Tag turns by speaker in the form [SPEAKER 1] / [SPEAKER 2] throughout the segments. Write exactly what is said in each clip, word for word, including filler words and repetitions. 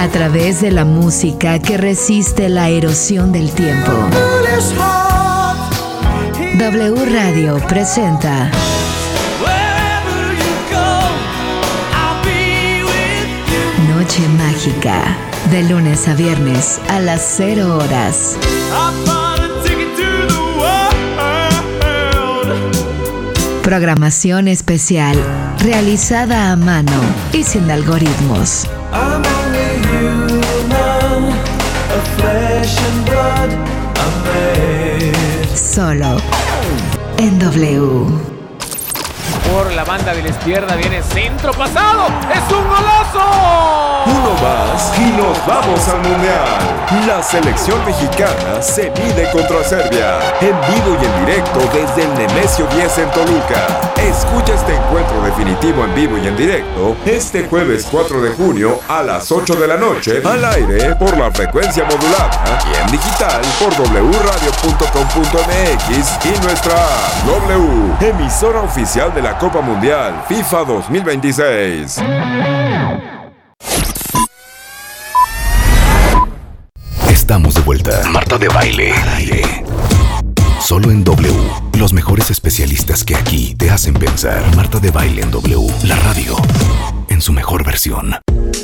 [SPEAKER 1] A través de la música que resiste la erosión del tiempo. W Radio presenta Noche Mágica, de lunes a viernes a las cero horas. Programación especial, realizada a mano y sin algoritmos. Solo en W.
[SPEAKER 2] Por la banda de la izquierda viene centro pasado. ¡Es un golazo!
[SPEAKER 3] Uno más y nos vamos al Mundial. La selección mexicana se mide contra Serbia. En vivo y en directo desde el Nemesio diez en Toluca. Escucha este encuentro definitivo en vivo y en directo este jueves cuatro de junio a las ocho de la noche al aire por la frecuencia modulada y en digital por doble radio punto com punto m x y nuestra app W, emisora oficial de la Copa Mundial FIFA dos mil veintiséis.
[SPEAKER 4] Estamos de vuelta. Marta de Baile al aire. Solo en W. Los mejores especialistas que aquí te hacen pensar. Marta de Baile en W. La radio en su mejor versión.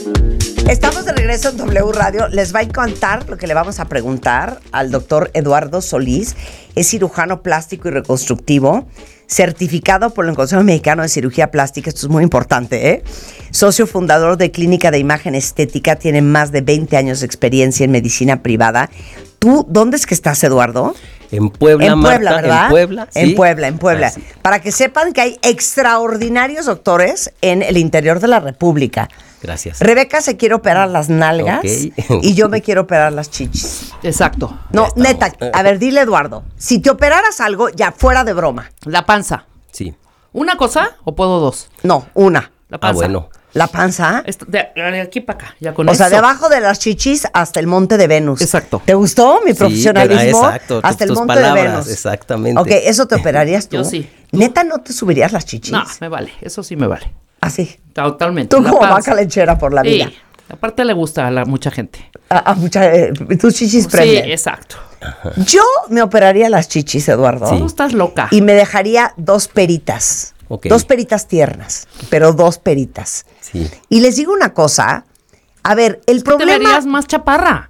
[SPEAKER 5] Estamos de regreso en W Radio. Les va a encantar lo que le vamos a preguntar al doctor Eduardo Solís. Es cirujano plástico y reconstructivo, certificado por el Consejo Mexicano de Cirugía Plástica. Esto es muy importante, ¿eh? Socio fundador de Clínica de Imagen Estética. Tiene más de veinte años de experiencia en medicina privada. ¿Tú dónde es que estás, Eduardo?
[SPEAKER 6] En Puebla,
[SPEAKER 5] en Puebla,
[SPEAKER 6] Marta,
[SPEAKER 5] ¿verdad?
[SPEAKER 6] En Puebla, ¿sí?
[SPEAKER 5] En Puebla, en Puebla.
[SPEAKER 6] Ah, sí.
[SPEAKER 5] Para que sepan que hay extraordinarios doctores en el interior de la República.
[SPEAKER 6] Gracias.
[SPEAKER 5] Rebeca se quiere operar las nalgas,
[SPEAKER 6] Okay.
[SPEAKER 5] y yo me quiero operar las chichis.
[SPEAKER 7] Exacto.
[SPEAKER 5] No, neta, a ver, dile, Eduardo, si te operaras algo, ya fuera de broma.
[SPEAKER 7] La panza.
[SPEAKER 6] Sí.
[SPEAKER 7] ¿Una cosa o puedo dos?
[SPEAKER 5] No, una.
[SPEAKER 7] La panza.
[SPEAKER 6] Ah, bueno.
[SPEAKER 5] La panza.
[SPEAKER 7] Esto, de, de aquí para acá, ya con
[SPEAKER 5] O
[SPEAKER 7] eso.
[SPEAKER 5] sea, de abajo de las chichis hasta el monte de Venus.
[SPEAKER 7] Exacto.
[SPEAKER 5] ¿Te gustó mi
[SPEAKER 6] Sí,
[SPEAKER 5] profesionalismo?
[SPEAKER 6] ah, exacto,
[SPEAKER 5] Hasta el
[SPEAKER 6] tus
[SPEAKER 5] monte
[SPEAKER 6] palabras,
[SPEAKER 5] de Venus.
[SPEAKER 6] exactamente.
[SPEAKER 5] Ok, ¿eso te operarías tú?
[SPEAKER 7] Yo sí.
[SPEAKER 5] ¿Neta no te subirías las chichis?
[SPEAKER 7] No, me vale. Eso sí me vale.
[SPEAKER 5] Así.
[SPEAKER 7] Totalmente.
[SPEAKER 5] Tú
[SPEAKER 7] La
[SPEAKER 5] como
[SPEAKER 7] panza.
[SPEAKER 5] vaca lechera por la vida.
[SPEAKER 7] Sí. Aparte le gusta a la, mucha gente.
[SPEAKER 5] A, a mucha, eh, tus chichis prenden.
[SPEAKER 7] Sí, exacto.
[SPEAKER 5] Yo me operaría las chichis, Eduardo.
[SPEAKER 7] Tú estás loca.
[SPEAKER 5] Y me dejaría dos peritas.
[SPEAKER 6] Ok.
[SPEAKER 5] Dos peritas tiernas, pero dos peritas.
[SPEAKER 6] Sí.
[SPEAKER 5] Y les digo una cosa. A ver, el
[SPEAKER 7] Te
[SPEAKER 5] problema...
[SPEAKER 7] verías más chaparra.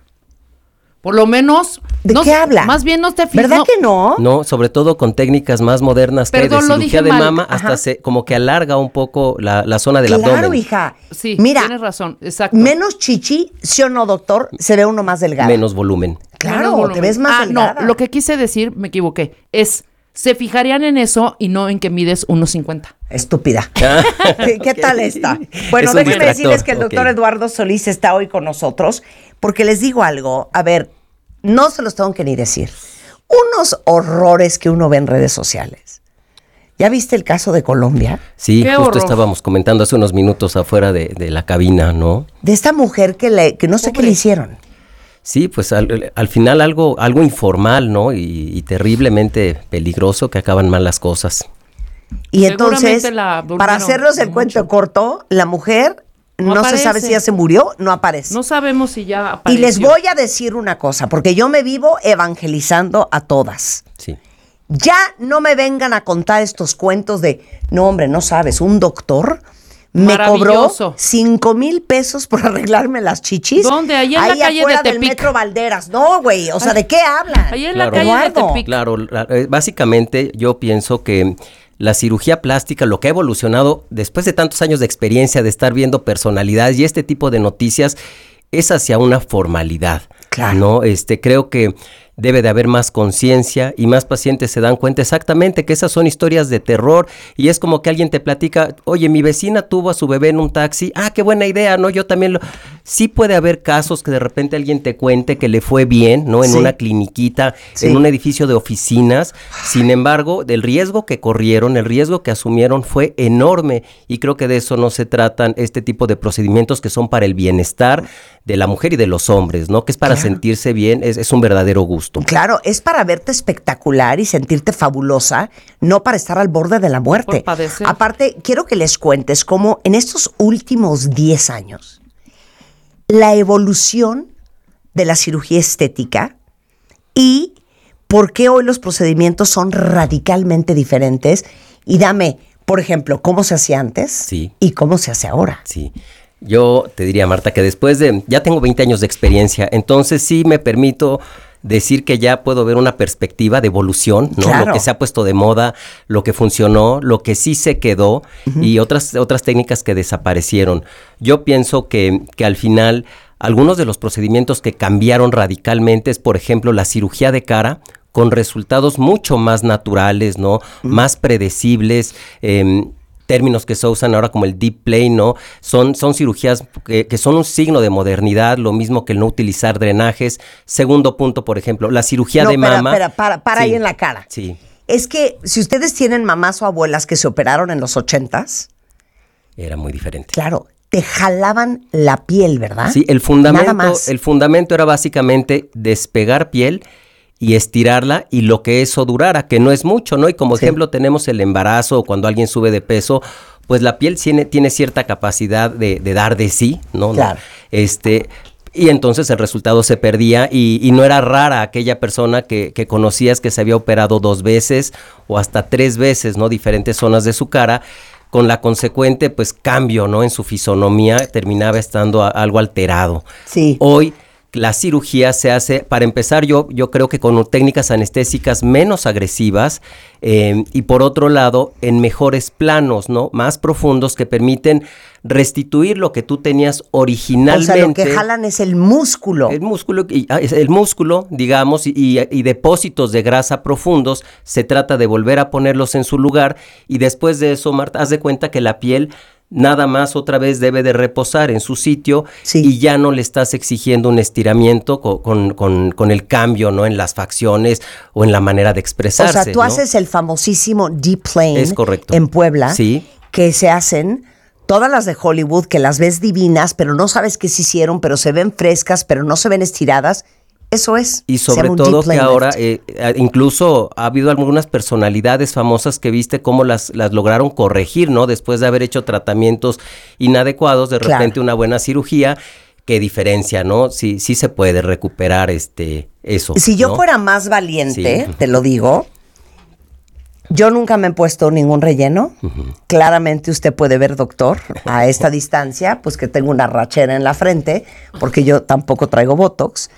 [SPEAKER 7] Por lo menos...
[SPEAKER 5] ¿De
[SPEAKER 7] no
[SPEAKER 5] qué
[SPEAKER 7] sé,
[SPEAKER 5] habla?
[SPEAKER 7] Más bien no te fijas.
[SPEAKER 5] ¿Verdad que no?
[SPEAKER 6] No, sobre todo con técnicas más modernas que hay de
[SPEAKER 7] Perdón, lo
[SPEAKER 6] cirugía
[SPEAKER 7] dije
[SPEAKER 6] de
[SPEAKER 7] mal.
[SPEAKER 6] mama, hasta
[SPEAKER 5] Ajá.
[SPEAKER 6] se como que alarga un poco la, la zona del
[SPEAKER 5] Claro,
[SPEAKER 6] abdomen.
[SPEAKER 5] hija.
[SPEAKER 7] Sí,
[SPEAKER 5] Mira,
[SPEAKER 7] tienes razón. Exacto.
[SPEAKER 5] menos chichi, ¿sí o no, doctor? Se ve uno más delgado.
[SPEAKER 6] Menos volumen.
[SPEAKER 5] Claro,
[SPEAKER 7] Menos volumen.
[SPEAKER 5] te ves más
[SPEAKER 7] ah,
[SPEAKER 5] delgada.
[SPEAKER 7] No, lo que quise decir, me equivoqué, es... Se fijarían en eso y no en que mides uno cincuenta.
[SPEAKER 5] Estúpida. ¿Qué, qué
[SPEAKER 6] Ok.
[SPEAKER 5] tal está? Bueno,
[SPEAKER 6] Es un
[SPEAKER 5] déjenme
[SPEAKER 6] distractor,
[SPEAKER 5] decirles que el doctor
[SPEAKER 6] ok.
[SPEAKER 5] Eduardo Solís está hoy con nosotros, porque les digo algo, a ver, no se los tengo que ni decir. Unos horrores que uno ve en redes sociales. ¿Ya viste el caso de Colombia?
[SPEAKER 6] Sí,
[SPEAKER 7] Qué
[SPEAKER 6] justo
[SPEAKER 7] horror.
[SPEAKER 6] estábamos comentando hace unos minutos afuera de, de la cabina, ¿no?
[SPEAKER 5] De esta mujer que, le, que no sé qué le hicieron.
[SPEAKER 6] Sí, pues al, al final algo, algo informal, ¿no? Y, y terriblemente peligroso, que acaban mal las cosas.
[SPEAKER 5] Y
[SPEAKER 7] Seguramente
[SPEAKER 5] entonces,
[SPEAKER 7] la durmieron
[SPEAKER 5] para hacerlos el
[SPEAKER 7] mucho.
[SPEAKER 5] cuento corto, la mujer no,
[SPEAKER 7] No
[SPEAKER 5] se sabe
[SPEAKER 7] aparece.
[SPEAKER 5] si ya se murió, no aparece.
[SPEAKER 7] No sabemos si ya
[SPEAKER 5] Y
[SPEAKER 7] apareció.
[SPEAKER 5] les voy a decir una cosa, porque yo me vivo evangelizando a todas.
[SPEAKER 6] Sí.
[SPEAKER 5] Ya no me vengan a contar estos cuentos de, no hombre, no sabes, un doctor me cobró
[SPEAKER 7] Maravilloso.
[SPEAKER 5] cinco mil pesos por arreglarme las chichis.
[SPEAKER 7] ¿Dónde? Ahí en la
[SPEAKER 5] Ahí
[SPEAKER 7] calle
[SPEAKER 5] afuera
[SPEAKER 7] de
[SPEAKER 5] del
[SPEAKER 7] Tepic.
[SPEAKER 5] Metro Valderas. No, güey, o sea,
[SPEAKER 7] Ay,
[SPEAKER 5] ¿de qué hablan?
[SPEAKER 7] Ahí en la
[SPEAKER 6] Claro.
[SPEAKER 7] calle de
[SPEAKER 5] Eduardo.
[SPEAKER 7] Tepic.
[SPEAKER 6] Claro, la- eh, básicamente yo pienso que la cirugía plástica, lo que ha evolucionado después de tantos años de experiencia, de estar viendo personalidades y este tipo de noticias, es hacia una formalidad.
[SPEAKER 5] Claro.
[SPEAKER 6] ¿No? Este, creo que debe de haber más conciencia y más pacientes se dan cuenta exactamente que esas son historias de terror y es como que alguien te platica, oye, mi vecina tuvo a su bebé en un taxi, ah, qué buena idea, ¿no? Yo también lo... Sí puede haber casos que de repente alguien te cuente que le fue bien, ¿no? En
[SPEAKER 5] Sí.
[SPEAKER 6] una cliniquita,
[SPEAKER 5] Sí.
[SPEAKER 6] en un edificio de oficinas, sin embargo, del riesgo que corrieron, el riesgo que asumieron fue enorme y creo que de eso no se tratan este tipo de procedimientos que son para el bienestar de la mujer y de los hombres, ¿no? Que es para
[SPEAKER 5] Claro.
[SPEAKER 6] sentirse bien, es, es un verdadero gusto.
[SPEAKER 5] Claro, es para verte espectacular y sentirte fabulosa, no para estar al borde de la muerte.
[SPEAKER 7] Por padecer.
[SPEAKER 5] Aparte, quiero que les cuentes cómo en estos últimos diez años, la evolución de la cirugía estética y por qué hoy los procedimientos son radicalmente diferentes. Y dame, por ejemplo, cómo se hacía antes
[SPEAKER 6] Sí.
[SPEAKER 5] y cómo se hace ahora.
[SPEAKER 6] Sí. Yo te diría, Marta, que después de, ya tengo veinte años de experiencia, entonces sí me permito decir que ya puedo ver una perspectiva de evolución, ¿no?
[SPEAKER 5] Claro.
[SPEAKER 6] Lo que se ha puesto de moda, lo que funcionó, lo que sí se quedó uh-huh. y otras, otras técnicas que desaparecieron. Yo pienso que, que al final algunos de los procedimientos que cambiaron radicalmente es, por ejemplo, la cirugía de cara, con resultados mucho más naturales, ¿no? Uh-huh. Más predecibles, eh, términos que se usan ahora como el deep play, ¿no? Son, son cirugías que, que son un signo de modernidad, lo mismo que el no utilizar drenajes. Segundo punto, por ejemplo, la cirugía
[SPEAKER 5] no,
[SPEAKER 6] de
[SPEAKER 5] espera,
[SPEAKER 6] mama.
[SPEAKER 5] Espera, para, para
[SPEAKER 6] sí,
[SPEAKER 5] ahí en la cara.
[SPEAKER 6] Sí.
[SPEAKER 5] Es que si ustedes tienen mamás o abuelas que se operaron en los ochentas,
[SPEAKER 6] era muy diferente.
[SPEAKER 5] Claro, te jalaban la piel, ¿verdad?
[SPEAKER 6] Sí, el fundamento,
[SPEAKER 5] Nada más.
[SPEAKER 6] el fundamento era básicamente despegar piel y estirarla y lo que eso durara, que no es mucho, ¿no? Y como sí. ejemplo tenemos el embarazo o cuando alguien sube de peso, pues la piel tiene, tiene cierta capacidad de, de dar de sí, ¿no?
[SPEAKER 5] Claro.
[SPEAKER 6] Este, y entonces el resultado se perdía y, y no era rara aquella persona que, que conocías que se había operado dos veces o hasta tres veces, ¿no? Diferentes zonas de su cara, con la consecuente, pues, cambio, ¿no? En su fisonomía, terminaba estando a, algo alterado.
[SPEAKER 5] Sí.
[SPEAKER 6] Hoy la cirugía se hace, para empezar, yo, yo creo que con técnicas anestésicas menos agresivas eh, y por otro lado, en mejores planos, ¿no? Más profundos que permiten restituir lo que tú tenías originalmente.
[SPEAKER 5] O sea, lo que jalan es el músculo.
[SPEAKER 6] El músculo, y, el músculo, digamos, y, y, y depósitos de grasa profundos, se trata de volver a ponerlos en su lugar y después de eso, Marta, haz de cuenta que la piel nada más otra vez debe de reposar en su sitio
[SPEAKER 5] sí.
[SPEAKER 6] y ya no le estás exigiendo un estiramiento con, con, con, con el cambio, ¿no? En las facciones o en la manera de expresarse.
[SPEAKER 5] O sea, tú
[SPEAKER 6] ¿no?
[SPEAKER 5] haces el famosísimo deep plane
[SPEAKER 6] es correcto.
[SPEAKER 5] En Puebla,
[SPEAKER 6] sí.
[SPEAKER 5] que se hacen todas las de Hollywood, que las ves divinas, pero no sabes qué se hicieron, pero se ven frescas, pero no se ven estiradas. Eso es.
[SPEAKER 6] Y sobre todo que ahora eh, incluso ha habido algunas personalidades famosas que viste cómo las, las lograron corregir, ¿no? Después de haber hecho tratamientos inadecuados, de repente
[SPEAKER 5] claro.
[SPEAKER 6] una buena cirugía, qué diferencia, ¿no? Sí, sí se puede recuperar este eso.
[SPEAKER 5] Si yo
[SPEAKER 6] ¿no?
[SPEAKER 5] fuera más valiente,
[SPEAKER 6] sí.
[SPEAKER 5] te lo digo, yo nunca me he puesto ningún relleno. Uh-huh. Claramente usted puede ver, doctor, a esta distancia, pues que tengo una rachera en la frente, porque yo tampoco traigo Botox.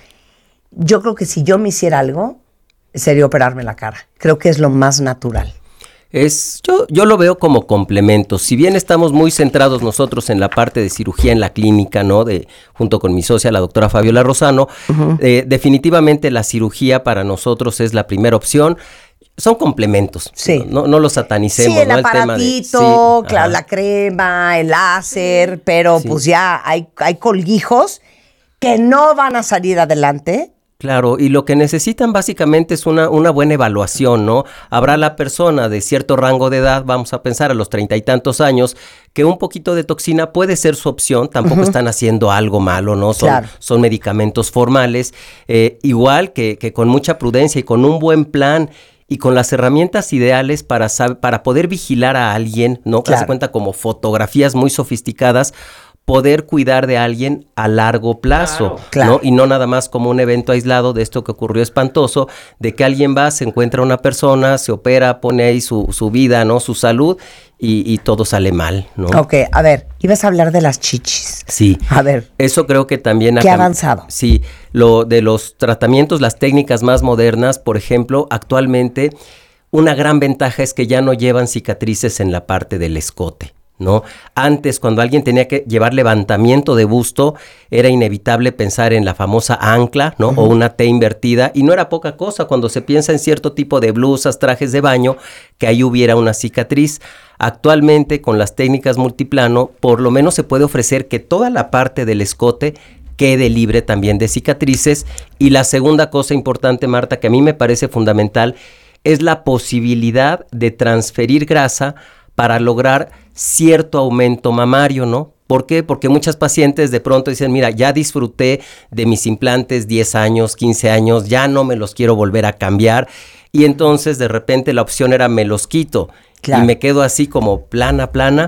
[SPEAKER 5] Yo creo que si yo me hiciera algo, sería operarme la cara. Creo que es lo más natural.
[SPEAKER 6] Es, yo, yo lo veo como complemento. Si bien estamos muy centrados nosotros en la parte de cirugía en la clínica, ¿no? De, junto con mi socia, la doctora Fabiola Rosano, uh-huh. eh, definitivamente la cirugía para nosotros es la primera opción. Son complementos,
[SPEAKER 5] sí.
[SPEAKER 6] no, no los satanicemos.
[SPEAKER 5] Sí, el
[SPEAKER 6] ¿no?
[SPEAKER 5] aparatito,
[SPEAKER 6] el tema de, sí,
[SPEAKER 5] claro, la crema, el láser, pero sí. pues ya hay, hay colguijos que no van a salir adelante.
[SPEAKER 6] Claro, y lo que necesitan básicamente es una, una buena evaluación, ¿no? Habrá la persona de cierto rango de edad, vamos a pensar a los treinta y tantos años, que un poquito de toxina puede ser su opción, tampoco uh-huh. están haciendo algo malo, ¿no? Son,
[SPEAKER 5] claro.
[SPEAKER 6] son medicamentos formales, eh, igual que, que con mucha prudencia y con un buen plan y con las herramientas ideales para, para poder vigilar a alguien, ¿no?
[SPEAKER 5] Claro.
[SPEAKER 6] Que se cuenta como fotografías muy sofisticadas, poder cuidar de alguien a largo plazo,
[SPEAKER 5] claro, claro.
[SPEAKER 6] ¿no? Y no nada más como un evento aislado de esto que ocurrió espantoso, de que alguien va, se encuentra una persona, se opera, pone ahí su, su vida, ¿no? Su salud y, y todo sale mal, ¿no?
[SPEAKER 5] Ok, a ver, ibas a hablar de las chichis.
[SPEAKER 6] Sí.
[SPEAKER 5] A ver.
[SPEAKER 6] Eso creo que también ha
[SPEAKER 5] ¿Qué ha avanzado?
[SPEAKER 6] Sí, lo de los tratamientos, las técnicas más modernas, por ejemplo, actualmente una gran ventaja es que ya no llevan cicatrices en la parte del escote, ¿no? Antes, cuando alguien tenía que llevar levantamiento de busto, era inevitable pensar en la famosa ancla, ¿no? Uh-huh. O una T invertida, y no era poca cosa cuando se piensa en cierto tipo de blusas, trajes de baño, que ahí hubiera una cicatriz. Actualmente, con las técnicas multiplano, por lo menos se puede ofrecer que toda la parte del escote quede libre también de cicatrices. Y la segunda cosa importante, Marta, que a mí me parece fundamental, es la posibilidad de transferir grasa para lograr cierto aumento mamario, ¿no? ¿Por qué? Porque muchas pacientes de pronto dicen, mira, ya disfruté de mis implantes diez años, quince años, ya no me los quiero volver a cambiar. Y entonces de repente la opción era me los quito. Claro. Y me quedo así como plana, plana.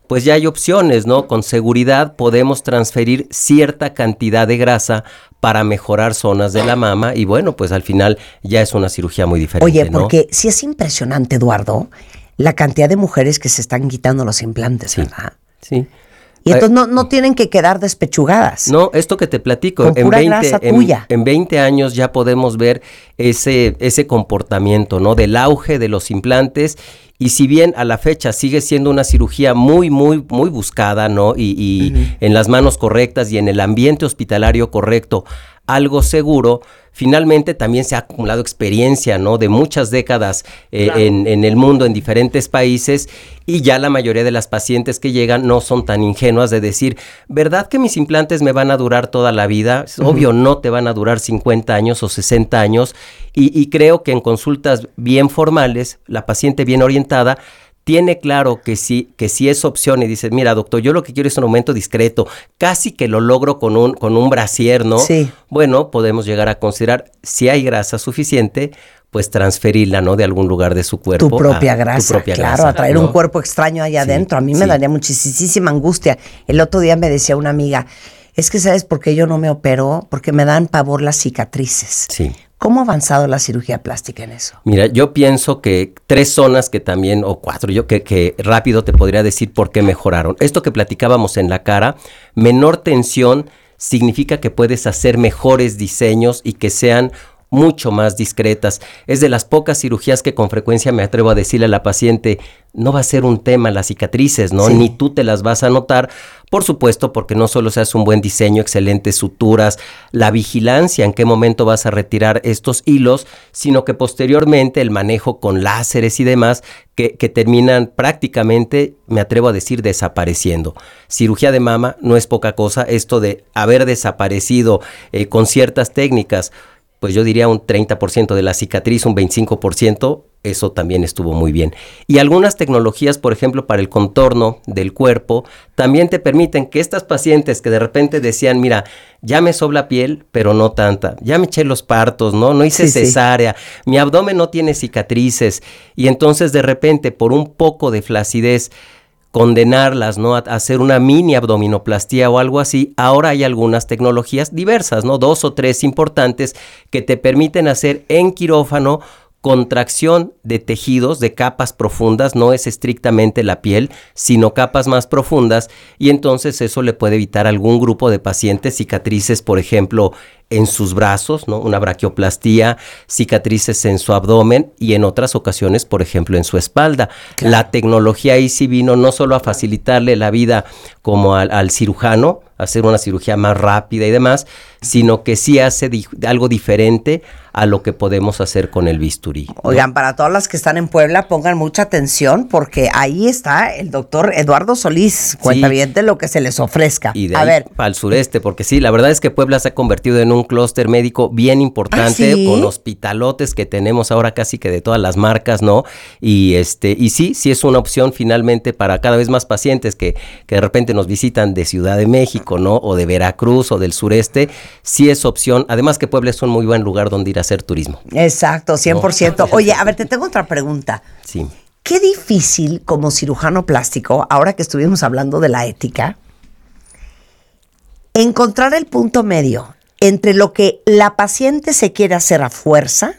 [SPEAKER 6] pues ya hay opciones, ¿no? Con seguridad podemos transferir cierta cantidad de grasa para mejorar zonas de la mama y bueno, pues al final ya es una cirugía muy diferente,
[SPEAKER 5] Oye,
[SPEAKER 6] ¿no?
[SPEAKER 5] porque sí es impresionante, Eduardo, la cantidad de mujeres que se están quitando los implantes,
[SPEAKER 6] Sí,
[SPEAKER 5] ¿verdad?
[SPEAKER 6] sí.
[SPEAKER 5] Y entonces no, no tienen que quedar despechugadas.
[SPEAKER 6] No, esto que te platico,
[SPEAKER 5] Con
[SPEAKER 6] en
[SPEAKER 5] pura
[SPEAKER 6] veinte,
[SPEAKER 5] grasa
[SPEAKER 6] en,
[SPEAKER 5] tuya.
[SPEAKER 6] en veinte años ya podemos ver ese, ese comportamiento, ¿no? Del auge de los implantes. Y si bien a la fecha sigue siendo una cirugía muy, muy, muy buscada, ¿no? Y, y uh-huh. en las manos correctas y en el ambiente hospitalario correcto, algo seguro, finalmente también se ha acumulado experiencia, ¿no? De muchas décadas eh, claro. en, en el mundo, en diferentes países, y ya la mayoría de las pacientes que llegan no son tan ingenuas de decir, ¿verdad que mis implantes me van a durar toda la vida? Uh-huh. Obvio, no te van a durar cincuenta años o sesenta años, y, y creo que en consultas bien formales, la paciente bien orientada, tiene claro que sí, que sí es opción y dice, mira, doctor, yo lo que quiero es un aumento discreto, casi que lo logro con un, con un brasier, ¿no?
[SPEAKER 5] Sí.
[SPEAKER 6] Bueno, podemos llegar a considerar, si hay grasa suficiente, pues transferirla, ¿no? De algún lugar de su cuerpo.
[SPEAKER 5] Tu propia
[SPEAKER 6] a,
[SPEAKER 5] grasa,
[SPEAKER 6] tu propia
[SPEAKER 5] claro,
[SPEAKER 6] grasa,
[SPEAKER 5] a traer
[SPEAKER 6] ¿no?
[SPEAKER 5] un cuerpo extraño allá
[SPEAKER 6] sí,
[SPEAKER 5] adentro. A mí me
[SPEAKER 6] sí.
[SPEAKER 5] daría muchísima angustia. El otro día me decía una amiga, es que ¿sabes por qué yo no me opero? Porque me dan pavor las cicatrices.
[SPEAKER 6] Sí.
[SPEAKER 5] ¿Cómo ha avanzado la cirugía plástica en eso?
[SPEAKER 6] Mira, yo pienso que tres zonas que también, o cuatro, yo que, que rápido te podría decir por qué mejoraron. Esto que platicábamos en la cara, menor tensión significa que puedes hacer mejores diseños y que sean mucho más discretas. Es de las pocas cirugías que con frecuencia me atrevo a decirle a la paciente, no va a ser un tema las cicatrices, ¿no? Sí. Ni tú te las vas a notar, por supuesto, porque no solo se hace un buen diseño, excelentes suturas, la vigilancia, en qué momento vas a retirar estos hilos, sino que posteriormente el manejo con láseres y demás, que, que terminan prácticamente, me atrevo a decir, desapareciendo. Cirugía de mama no es poca cosa, esto de haber desaparecido eh, con ciertas técnicas, pues yo diría un treinta por ciento de la cicatriz, un veinticinco por ciento, eso también estuvo muy bien. Y algunas tecnologías, por ejemplo, para el contorno del cuerpo, también te permiten que estas pacientes que de repente decían, mira, ya me sobra piel, pero no tanta, ya me eché los partos, ¿no? No hice sí, cesárea, sí. Mi abdomen no tiene cicatrices, y entonces de repente por un poco de flacidez, condenarlas, ¿no? A hacer una mini abdominoplastía o algo así. Ahora hay algunas tecnologías diversas, ¿no? Dos o tres importantes que te permiten hacer en quirófano contracción de tejidos, de capas profundas, no es estrictamente la piel, sino capas más profundas, y entonces eso le puede evitar a algún grupo de pacientes cicatrices, por ejemplo, en sus brazos, ¿no? Una braquioplastía, cicatrices en su abdomen y en otras ocasiones, por ejemplo, en su espalda. Claro. La tecnología ahí sí vino no solo a facilitarle la vida como al, al cirujano, hacer una cirugía más rápida y demás, sino que sí hace di- algo diferente a lo que podemos hacer con el bisturí, ¿no?
[SPEAKER 5] Oigan, para todas las que están en Puebla, pongan mucha atención porque ahí está el doctor Eduardo Solís, cuentaviente, sí. Lo que se les ofrezca.
[SPEAKER 6] Y de
[SPEAKER 5] a
[SPEAKER 6] ahí
[SPEAKER 5] ver.
[SPEAKER 6] para el sureste, porque sí, la verdad es que Puebla se ha convertido en un clúster médico bien importante,
[SPEAKER 5] ¿Ah, sí?
[SPEAKER 6] Con hospitalotes que tenemos ahora casi que de todas las marcas, ¿no? Y este y sí, sí es una opción finalmente para cada vez más pacientes que, que de repente nos visitan de Ciudad de México, ¿no? O de Veracruz o del sureste, sí es opción. Además que Puebla es un muy buen lugar donde ir a hacer turismo.
[SPEAKER 5] Exacto, cien por ciento. No. Oye, a ver, te tengo otra pregunta.
[SPEAKER 6] Sí.
[SPEAKER 5] Qué difícil como cirujano plástico, ahora que estuvimos hablando de la ética, encontrar el punto medio entre lo que la paciente se quiere hacer a fuerza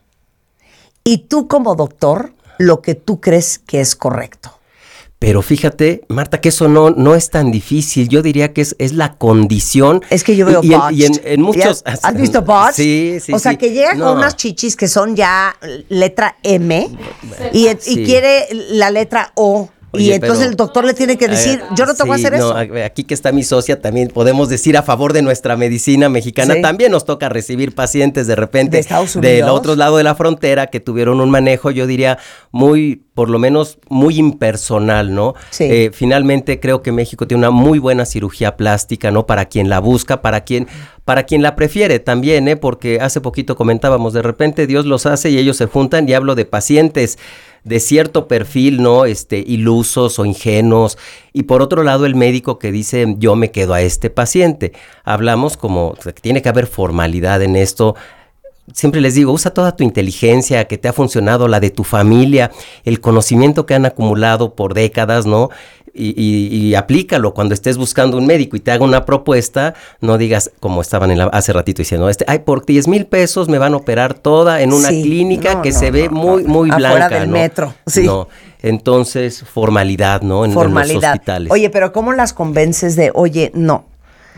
[SPEAKER 5] y tú como doctor, lo que tú crees que es correcto.
[SPEAKER 6] Pero fíjate, Marta, que eso no, no es tan difícil. Yo diría que es, es la condición.
[SPEAKER 5] Es que yo veo
[SPEAKER 6] y, y,
[SPEAKER 5] botched.
[SPEAKER 6] y en, en muchos...
[SPEAKER 5] ¿Has, ¿Has visto botched?
[SPEAKER 6] Sí, sí,
[SPEAKER 5] O sea,
[SPEAKER 6] sí.
[SPEAKER 5] que llega
[SPEAKER 6] No.
[SPEAKER 5] con unas chichis que son ya letra M y,
[SPEAKER 6] Sí.
[SPEAKER 5] y quiere la letra O.
[SPEAKER 6] Oye,
[SPEAKER 5] y entonces
[SPEAKER 6] pero-
[SPEAKER 5] el doctor le tiene que decir,
[SPEAKER 6] Eh,
[SPEAKER 5] yo no te voy a
[SPEAKER 6] sí,
[SPEAKER 5] hacer
[SPEAKER 6] no,
[SPEAKER 5] eso.
[SPEAKER 6] aquí que está mi socia, también podemos decir a favor de nuestra medicina mexicana.
[SPEAKER 5] Sí.
[SPEAKER 6] También nos toca recibir pacientes de repente
[SPEAKER 5] ¿De Estados
[SPEAKER 6] del
[SPEAKER 5] Unidos?
[SPEAKER 6] otro lado de la frontera que tuvieron un manejo, yo diría, muy, por lo menos, muy impersonal, ¿no?
[SPEAKER 5] Sí.
[SPEAKER 6] Eh, finalmente creo que México tiene una muy buena cirugía plástica, ¿no? Para quien la busca, para quien... Para quien la prefiere también, ¿eh? Porque hace poquito comentábamos, de repente Dios los hace y ellos se juntan, y hablo de pacientes de cierto perfil, ¿no? Este, ilusos o ingenuos, y por otro lado el médico que dice, yo me quedo a este paciente. Hablamos como, o sea, que tiene que haber formalidad en esto. Siempre les digo, usa toda tu inteligencia que te ha funcionado, la de tu familia, el conocimiento que han acumulado por décadas, ¿no? y, y, y aplícalo cuando estés buscando un médico y te haga una propuesta, no digas como estaban en la, hace ratito diciendo, este, ay, por diez mil pesos me van a operar toda en una
[SPEAKER 5] Sí,
[SPEAKER 6] clínica
[SPEAKER 5] no,
[SPEAKER 6] que
[SPEAKER 5] no,
[SPEAKER 6] se ve
[SPEAKER 5] no,
[SPEAKER 6] muy,
[SPEAKER 5] no.
[SPEAKER 6] muy
[SPEAKER 5] Afuera
[SPEAKER 6] blanca,
[SPEAKER 5] del
[SPEAKER 6] ¿no?
[SPEAKER 5] metro, sí.
[SPEAKER 6] No, entonces, formalidad, ¿no? En, en los
[SPEAKER 5] Formalidad.
[SPEAKER 6] hospitales.
[SPEAKER 5] Oye, pero ¿cómo las convences de, oye, no,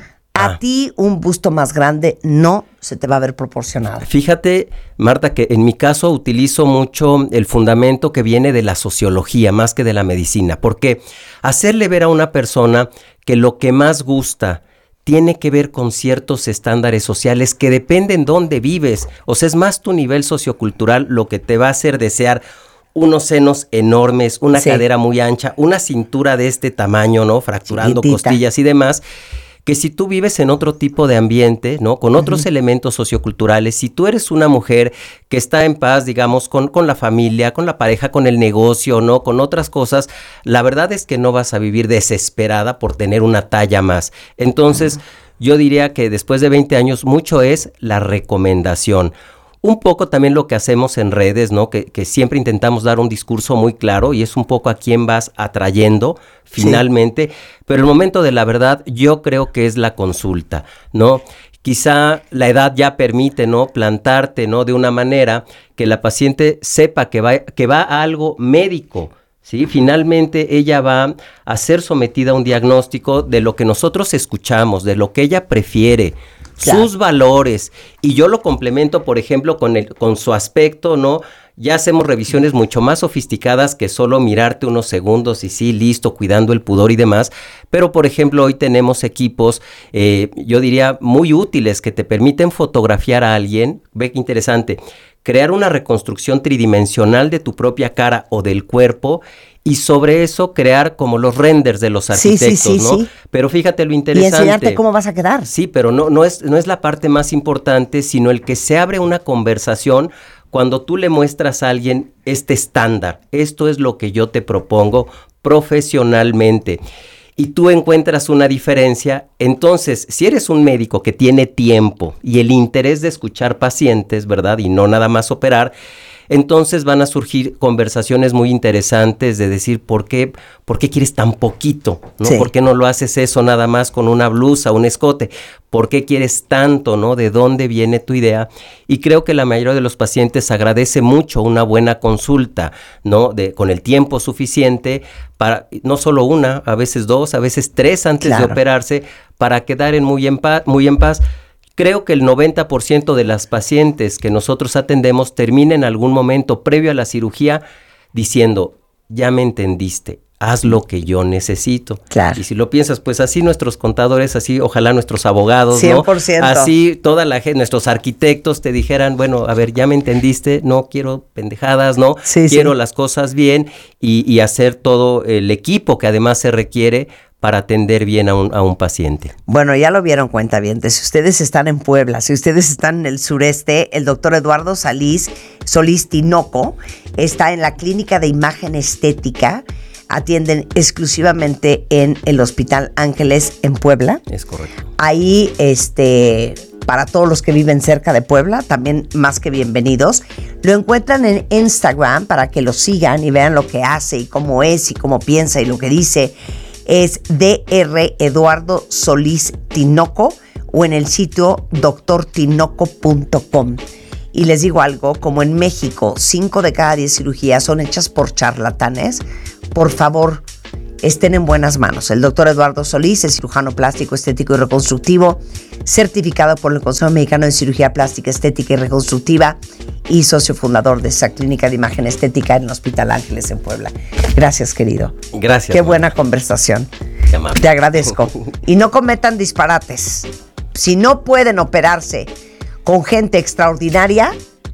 [SPEAKER 5] a
[SPEAKER 6] Ah.
[SPEAKER 5] ti un busto más grande no se te va a ver proporcionado?
[SPEAKER 6] Fíjate, Marta, que en mi caso utilizo mucho el fundamento que viene de la sociología más que de la medicina, porque hacerle ver a una persona que lo que más gusta tiene que ver con ciertos estándares sociales que dependen dónde vives, o sea, es más tu nivel sociocultural lo que te va a hacer desear unos senos enormes, una
[SPEAKER 5] Sí.
[SPEAKER 6] cadera muy ancha, una cintura de este tamaño, ¿no? Fracturando
[SPEAKER 5] Chiquitita.
[SPEAKER 6] costillas y demás, que si tú vives en otro tipo de ambiente, ¿no? Con otros uh-huh. elementos socioculturales, si tú eres una mujer que está en paz, digamos, con, con la familia, con la pareja, con el negocio, ¿no? Con otras cosas, la verdad es que no vas a vivir desesperada por tener una talla más. Entonces, uh-huh. yo diría que después de veinte años, mucho es la recomendación. Un poco también lo que hacemos en redes, ¿no? Que, que siempre intentamos dar un discurso muy claro y es un poco a quién vas atrayendo finalmente, sí. Pero el momento de la verdad yo creo que es la consulta, ¿no? Quizá la edad ya permite, ¿no? Plantarte, ¿no? De una manera que la paciente sepa que va, que va a algo médico, ¿sí? Finalmente ella va a ser sometida a un diagnóstico de lo que nosotros escuchamos, de lo que ella prefiere, claro. Sus valores, y yo lo complemento, por ejemplo, con el, con su aspecto, ¿no? Ya hacemos revisiones mucho más sofisticadas que solo mirarte unos segundos y sí, listo, cuidando el pudor y demás, pero por ejemplo hoy tenemos equipos, eh, yo diría muy útiles que te permiten fotografiar a alguien, ve qué interesante, crear una reconstrucción tridimensional de tu propia cara o del cuerpo y sobre eso crear como los renders de los arquitectos, sí, sí, sí, ¿no? Sí. Pero fíjate lo interesante.
[SPEAKER 5] Y enseñarte cómo vas a quedar.
[SPEAKER 6] Sí, pero no, no es, no es la parte más importante, sino el que se abre una conversación cuando tú le muestras a alguien este estándar. Esto es lo que yo te propongo profesionalmente. Y tú encuentras una diferencia, entonces, si eres un médico que tiene tiempo y el interés de escuchar pacientes, ¿verdad? Y no nada más operar, entonces van a surgir conversaciones muy interesantes de decir, ¿por qué, por qué quieres tan poquito? ¿No? Sí. ¿Por qué no lo haces eso nada más con una blusa, un escote? ¿Por qué quieres tanto? ¿No? ¿De dónde viene tu idea? Y creo que la mayoría de los pacientes agradece mucho una buena consulta, ¿no? De, con el tiempo suficiente para, no solo una, a veces dos, a veces tres antes claro. de operarse, para quedar en muy en paz, muy en paz. Creo que el noventa por ciento de las pacientes que nosotros atendemos termina en algún momento previo a la cirugía diciendo, ya me entendiste, haz lo que yo necesito.
[SPEAKER 5] Claro.
[SPEAKER 6] Y si lo piensas, pues así nuestros contadores, así ojalá nuestros abogados,
[SPEAKER 5] cien por ciento.
[SPEAKER 6] ¿no? Así toda la gente, nuestros arquitectos te dijeran, bueno, a ver, ya me entendiste, no quiero pendejadas, ¿no?
[SPEAKER 5] Sí,
[SPEAKER 6] quiero
[SPEAKER 5] sí.
[SPEAKER 6] las cosas bien y, y hacer todo el equipo que además se requiere para atender bien a un, a un paciente.
[SPEAKER 5] Bueno, ya lo vieron, cuentavientes. Si ustedes están en Puebla, si ustedes están en el sureste, el doctor Eduardo Solís, Solís Tinoco está en la Clínica de Imagen Estética. Atienden exclusivamente en el Hospital Ángeles en Puebla.
[SPEAKER 6] Es correcto.
[SPEAKER 5] Ahí, este, para todos los que viven cerca de Puebla, también más que bienvenidos. Lo encuentran en Instagram para que lo sigan y vean lo que hace y cómo es y cómo piensa y lo que dice. Es doctor Eduardo Solís Tinoco o en el sitio doctor tinoco punto com. Y les digo algo, como en México, cinco de cada diez cirugías son hechas por charlatanes, por favor, estén en buenas manos. El doctor Eduardo Solís es cirujano plástico, estético y reconstructivo, certificado por el Consejo Mexicano de Cirugía Plástica, Estética y Reconstructiva y socio fundador de esa clínica de imagen estética en el Hospital Ángeles en Puebla. Gracias, querido.
[SPEAKER 6] Gracias.
[SPEAKER 5] Qué buena conversación.
[SPEAKER 6] Qué
[SPEAKER 5] Te agradezco. Y no cometan disparates. Si no pueden operarse con gente extraordinaria,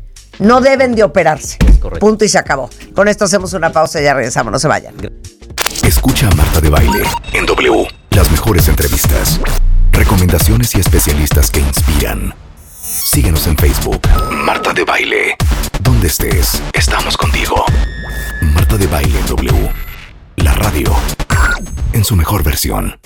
[SPEAKER 5] no deben de operarse.
[SPEAKER 6] Correcto.
[SPEAKER 5] Punto y se acabó. Con esto hacemos una pausa y ya regresamos. No se vayan.
[SPEAKER 4] Escucha a Marta de Baile en W. Las mejores entrevistas, recomendaciones y especialistas que inspiran. Síguenos en Facebook. Marta de Baile. Donde estés, estamos contigo. Marta de Baile en W. La radio en su mejor versión.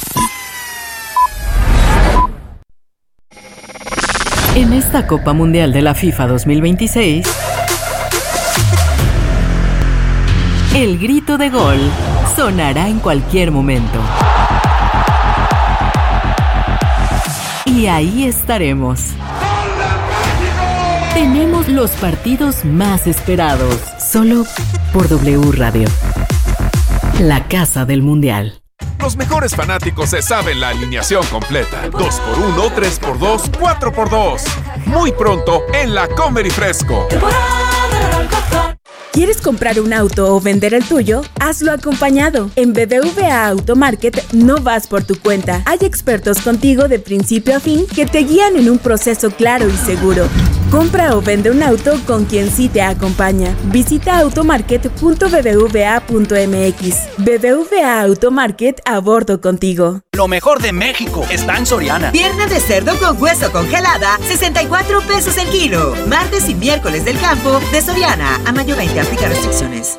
[SPEAKER 8] En esta Copa Mundial de la FIFA dos mil veintiséis, El grito de gol sonará en cualquier momento. Y ahí estaremos. Tenemos los partidos más esperados, solo por W Radio, la casa del Mundial.
[SPEAKER 3] Los mejores fanáticos se saben la alineación completa. dos por uno, tres por dos, cuatro por dos. Muy pronto en la Comer y Fresco.
[SPEAKER 9] ¿Quieres comprar un auto o vender el tuyo? Hazlo acompañado. En B B V A Automarket no vas por tu cuenta. Hay expertos contigo de principio a fin que te guían en un proceso claro y seguro. Compra o vende un auto con quien sí te acompaña. Visita automarket punto b b v a punto m x. B B V A Automarket, a bordo contigo.
[SPEAKER 10] Lo mejor de México está en Soriana.
[SPEAKER 11] Pierna de cerdo con hueso congelada, sesenta y cuatro pesos el kilo. Martes y miércoles del campo de Soriana. A mayo veinte, aplica restricciones.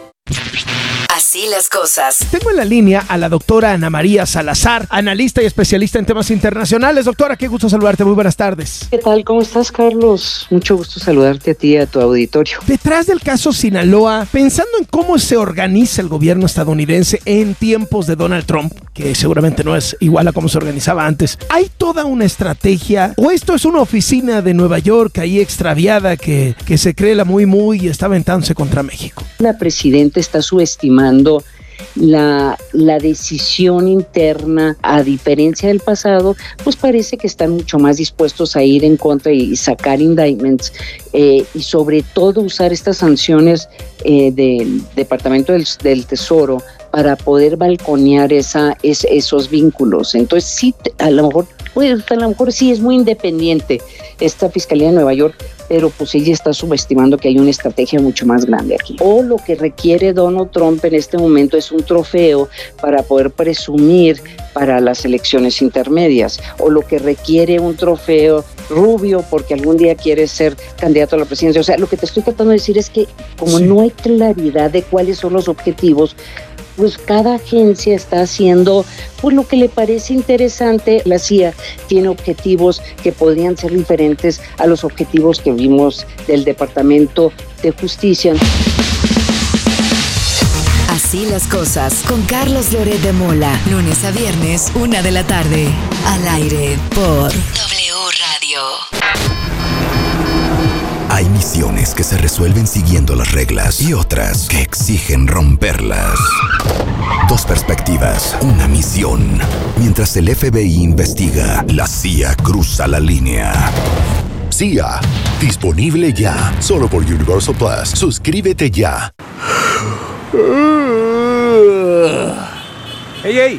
[SPEAKER 1] Así las cosas.
[SPEAKER 12] Tengo en la línea a la doctora Ana María Salazar, analista y especialista en temas internacionales. Doctora, qué gusto saludarte. Muy buenas tardes.
[SPEAKER 13] ¿Qué tal? ¿Cómo estás, Carlos? Mucho gusto saludarte a ti y a tu auditorio.
[SPEAKER 12] Detrás del caso Sinaloa, pensando en cómo se organiza el gobierno estadounidense en tiempos de Donald Trump, que seguramente no es igual a cómo se organizaba antes, ¿hay toda una estrategia o esto es una oficina de Nueva York ahí extraviada que, que se cree la muy muy y está aventándose contra México?
[SPEAKER 13] La presidenta está subestimando La, la decisión interna. A diferencia del pasado, pues parece que están mucho más dispuestos a ir en contra y sacar indictments eh, y sobre todo usar estas sanciones eh, del Departamento del, del Tesoro para poder balconear esa, es, esos vínculos. Entonces sí, a lo mejor pues, a lo mejor sí es muy independiente esta Fiscalía de Nueva York, pero pues ella está subestimando que hay una estrategia mucho más grande aquí. O lo que requiere Donald Trump en este momento es un trofeo para poder presumir para las elecciones intermedias, o lo que requiere un trofeo Rubio porque algún día quiere ser candidato a la presidencia. O sea, lo que te estoy tratando de decir es que como sí. no hay claridad de cuáles son los objetivos, pues cada agencia está haciendo pues lo que le parece interesante. La C I A tiene objetivos que podrían ser diferentes a los objetivos que vimos del Departamento de Justicia.
[SPEAKER 1] Así las cosas con Carlos Loret de Mola, lunes a viernes, una de la tarde, al aire por W Radio.
[SPEAKER 4] Hay misiones que se resuelven siguiendo las reglas y otras que exigen romperlas. Dos perspectivas, una misión. Mientras el F B I investiga, la C I A cruza la línea. C I A, disponible ya, solo por Universal Plus. Suscríbete ya.
[SPEAKER 14] ¡Ey, ey!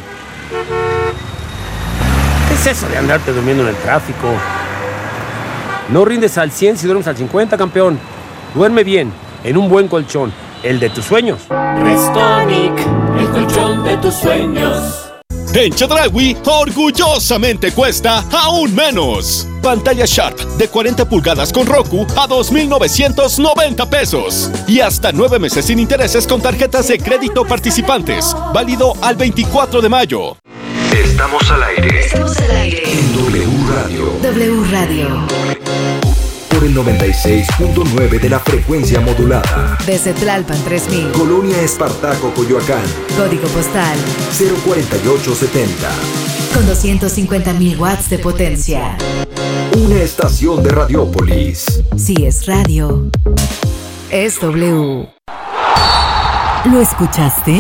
[SPEAKER 14] ¿Qué es eso de andarte durmiendo en el tráfico? No rindes al cien si duermes al cincuenta, campeón. Duerme bien, en un buen colchón, el de tus sueños.
[SPEAKER 15] Restonic, el colchón de tus sueños.
[SPEAKER 16] En Chedraui, orgullosamente cuesta aún menos. Pantalla Sharp de cuarenta pulgadas con Roku a dos mil novecientos noventa pesos. Y hasta nueve meses sin intereses con tarjetas de crédito participantes. Válido al veinticuatro de mayo.
[SPEAKER 4] Estamos al aire.
[SPEAKER 1] Estamos al aire.
[SPEAKER 4] En W Radio.
[SPEAKER 1] W Radio.
[SPEAKER 4] Por el noventa y seis punto nueve de la frecuencia modulada.
[SPEAKER 1] Desde Tlalpan tres mil.
[SPEAKER 4] Colonia Espartaco, Coyoacán.
[SPEAKER 1] Código postal
[SPEAKER 4] cero cuarenta y ocho setenta.
[SPEAKER 1] Con doscientos cincuenta mil watts de potencia.
[SPEAKER 4] Una estación de Radiópolis.
[SPEAKER 1] Si es radio, es W.
[SPEAKER 8] ¿Lo escuchaste?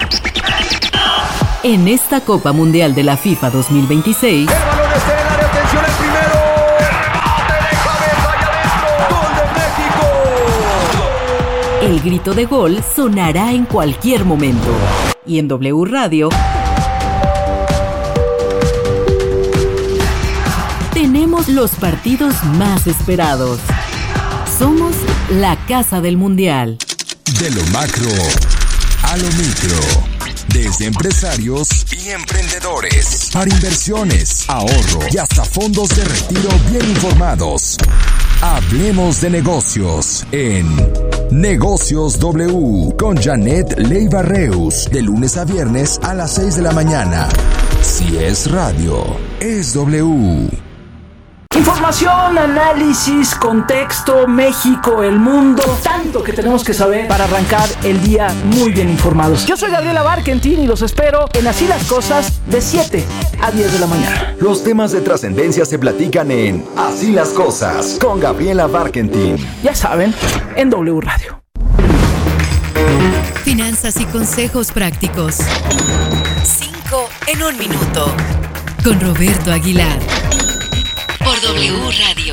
[SPEAKER 8] En esta Copa Mundial de la FIFA dos mil veintiséis...
[SPEAKER 15] ¡El balón está en el área! ¡Atención el primero! ¡El remate de cabeza allá adentro! ¡Gol de México!
[SPEAKER 8] El grito de gol sonará en cualquier momento. Y en W Radio... tenemos los partidos más esperados. Somos la casa del Mundial.
[SPEAKER 17] De lo macro a lo micro. Desde empresarios y emprendedores, para inversiones, ahorro y hasta fondos de retiro bien informados. Hablemos de negocios en Negocios W con Janet Leiva Reus, de lunes a viernes a las seis de la mañana. Si es radio, es W.
[SPEAKER 11] Informa
[SPEAKER 18] Información, análisis, contexto, México, el mundo, tanto que tenemos que saber para arrancar el día muy bien informados. Yo soy Gabriela Barkentin y los espero en Así las Cosas de siete a diez de la mañana.
[SPEAKER 17] Los temas de trascendencia se platican en Así las Cosas con Gabriela Barkentin.
[SPEAKER 18] Ya saben, en W Radio.
[SPEAKER 1] Finanzas y consejos prácticos. Cinco en un minuto. Con Roberto Aguilar. Por W Radio.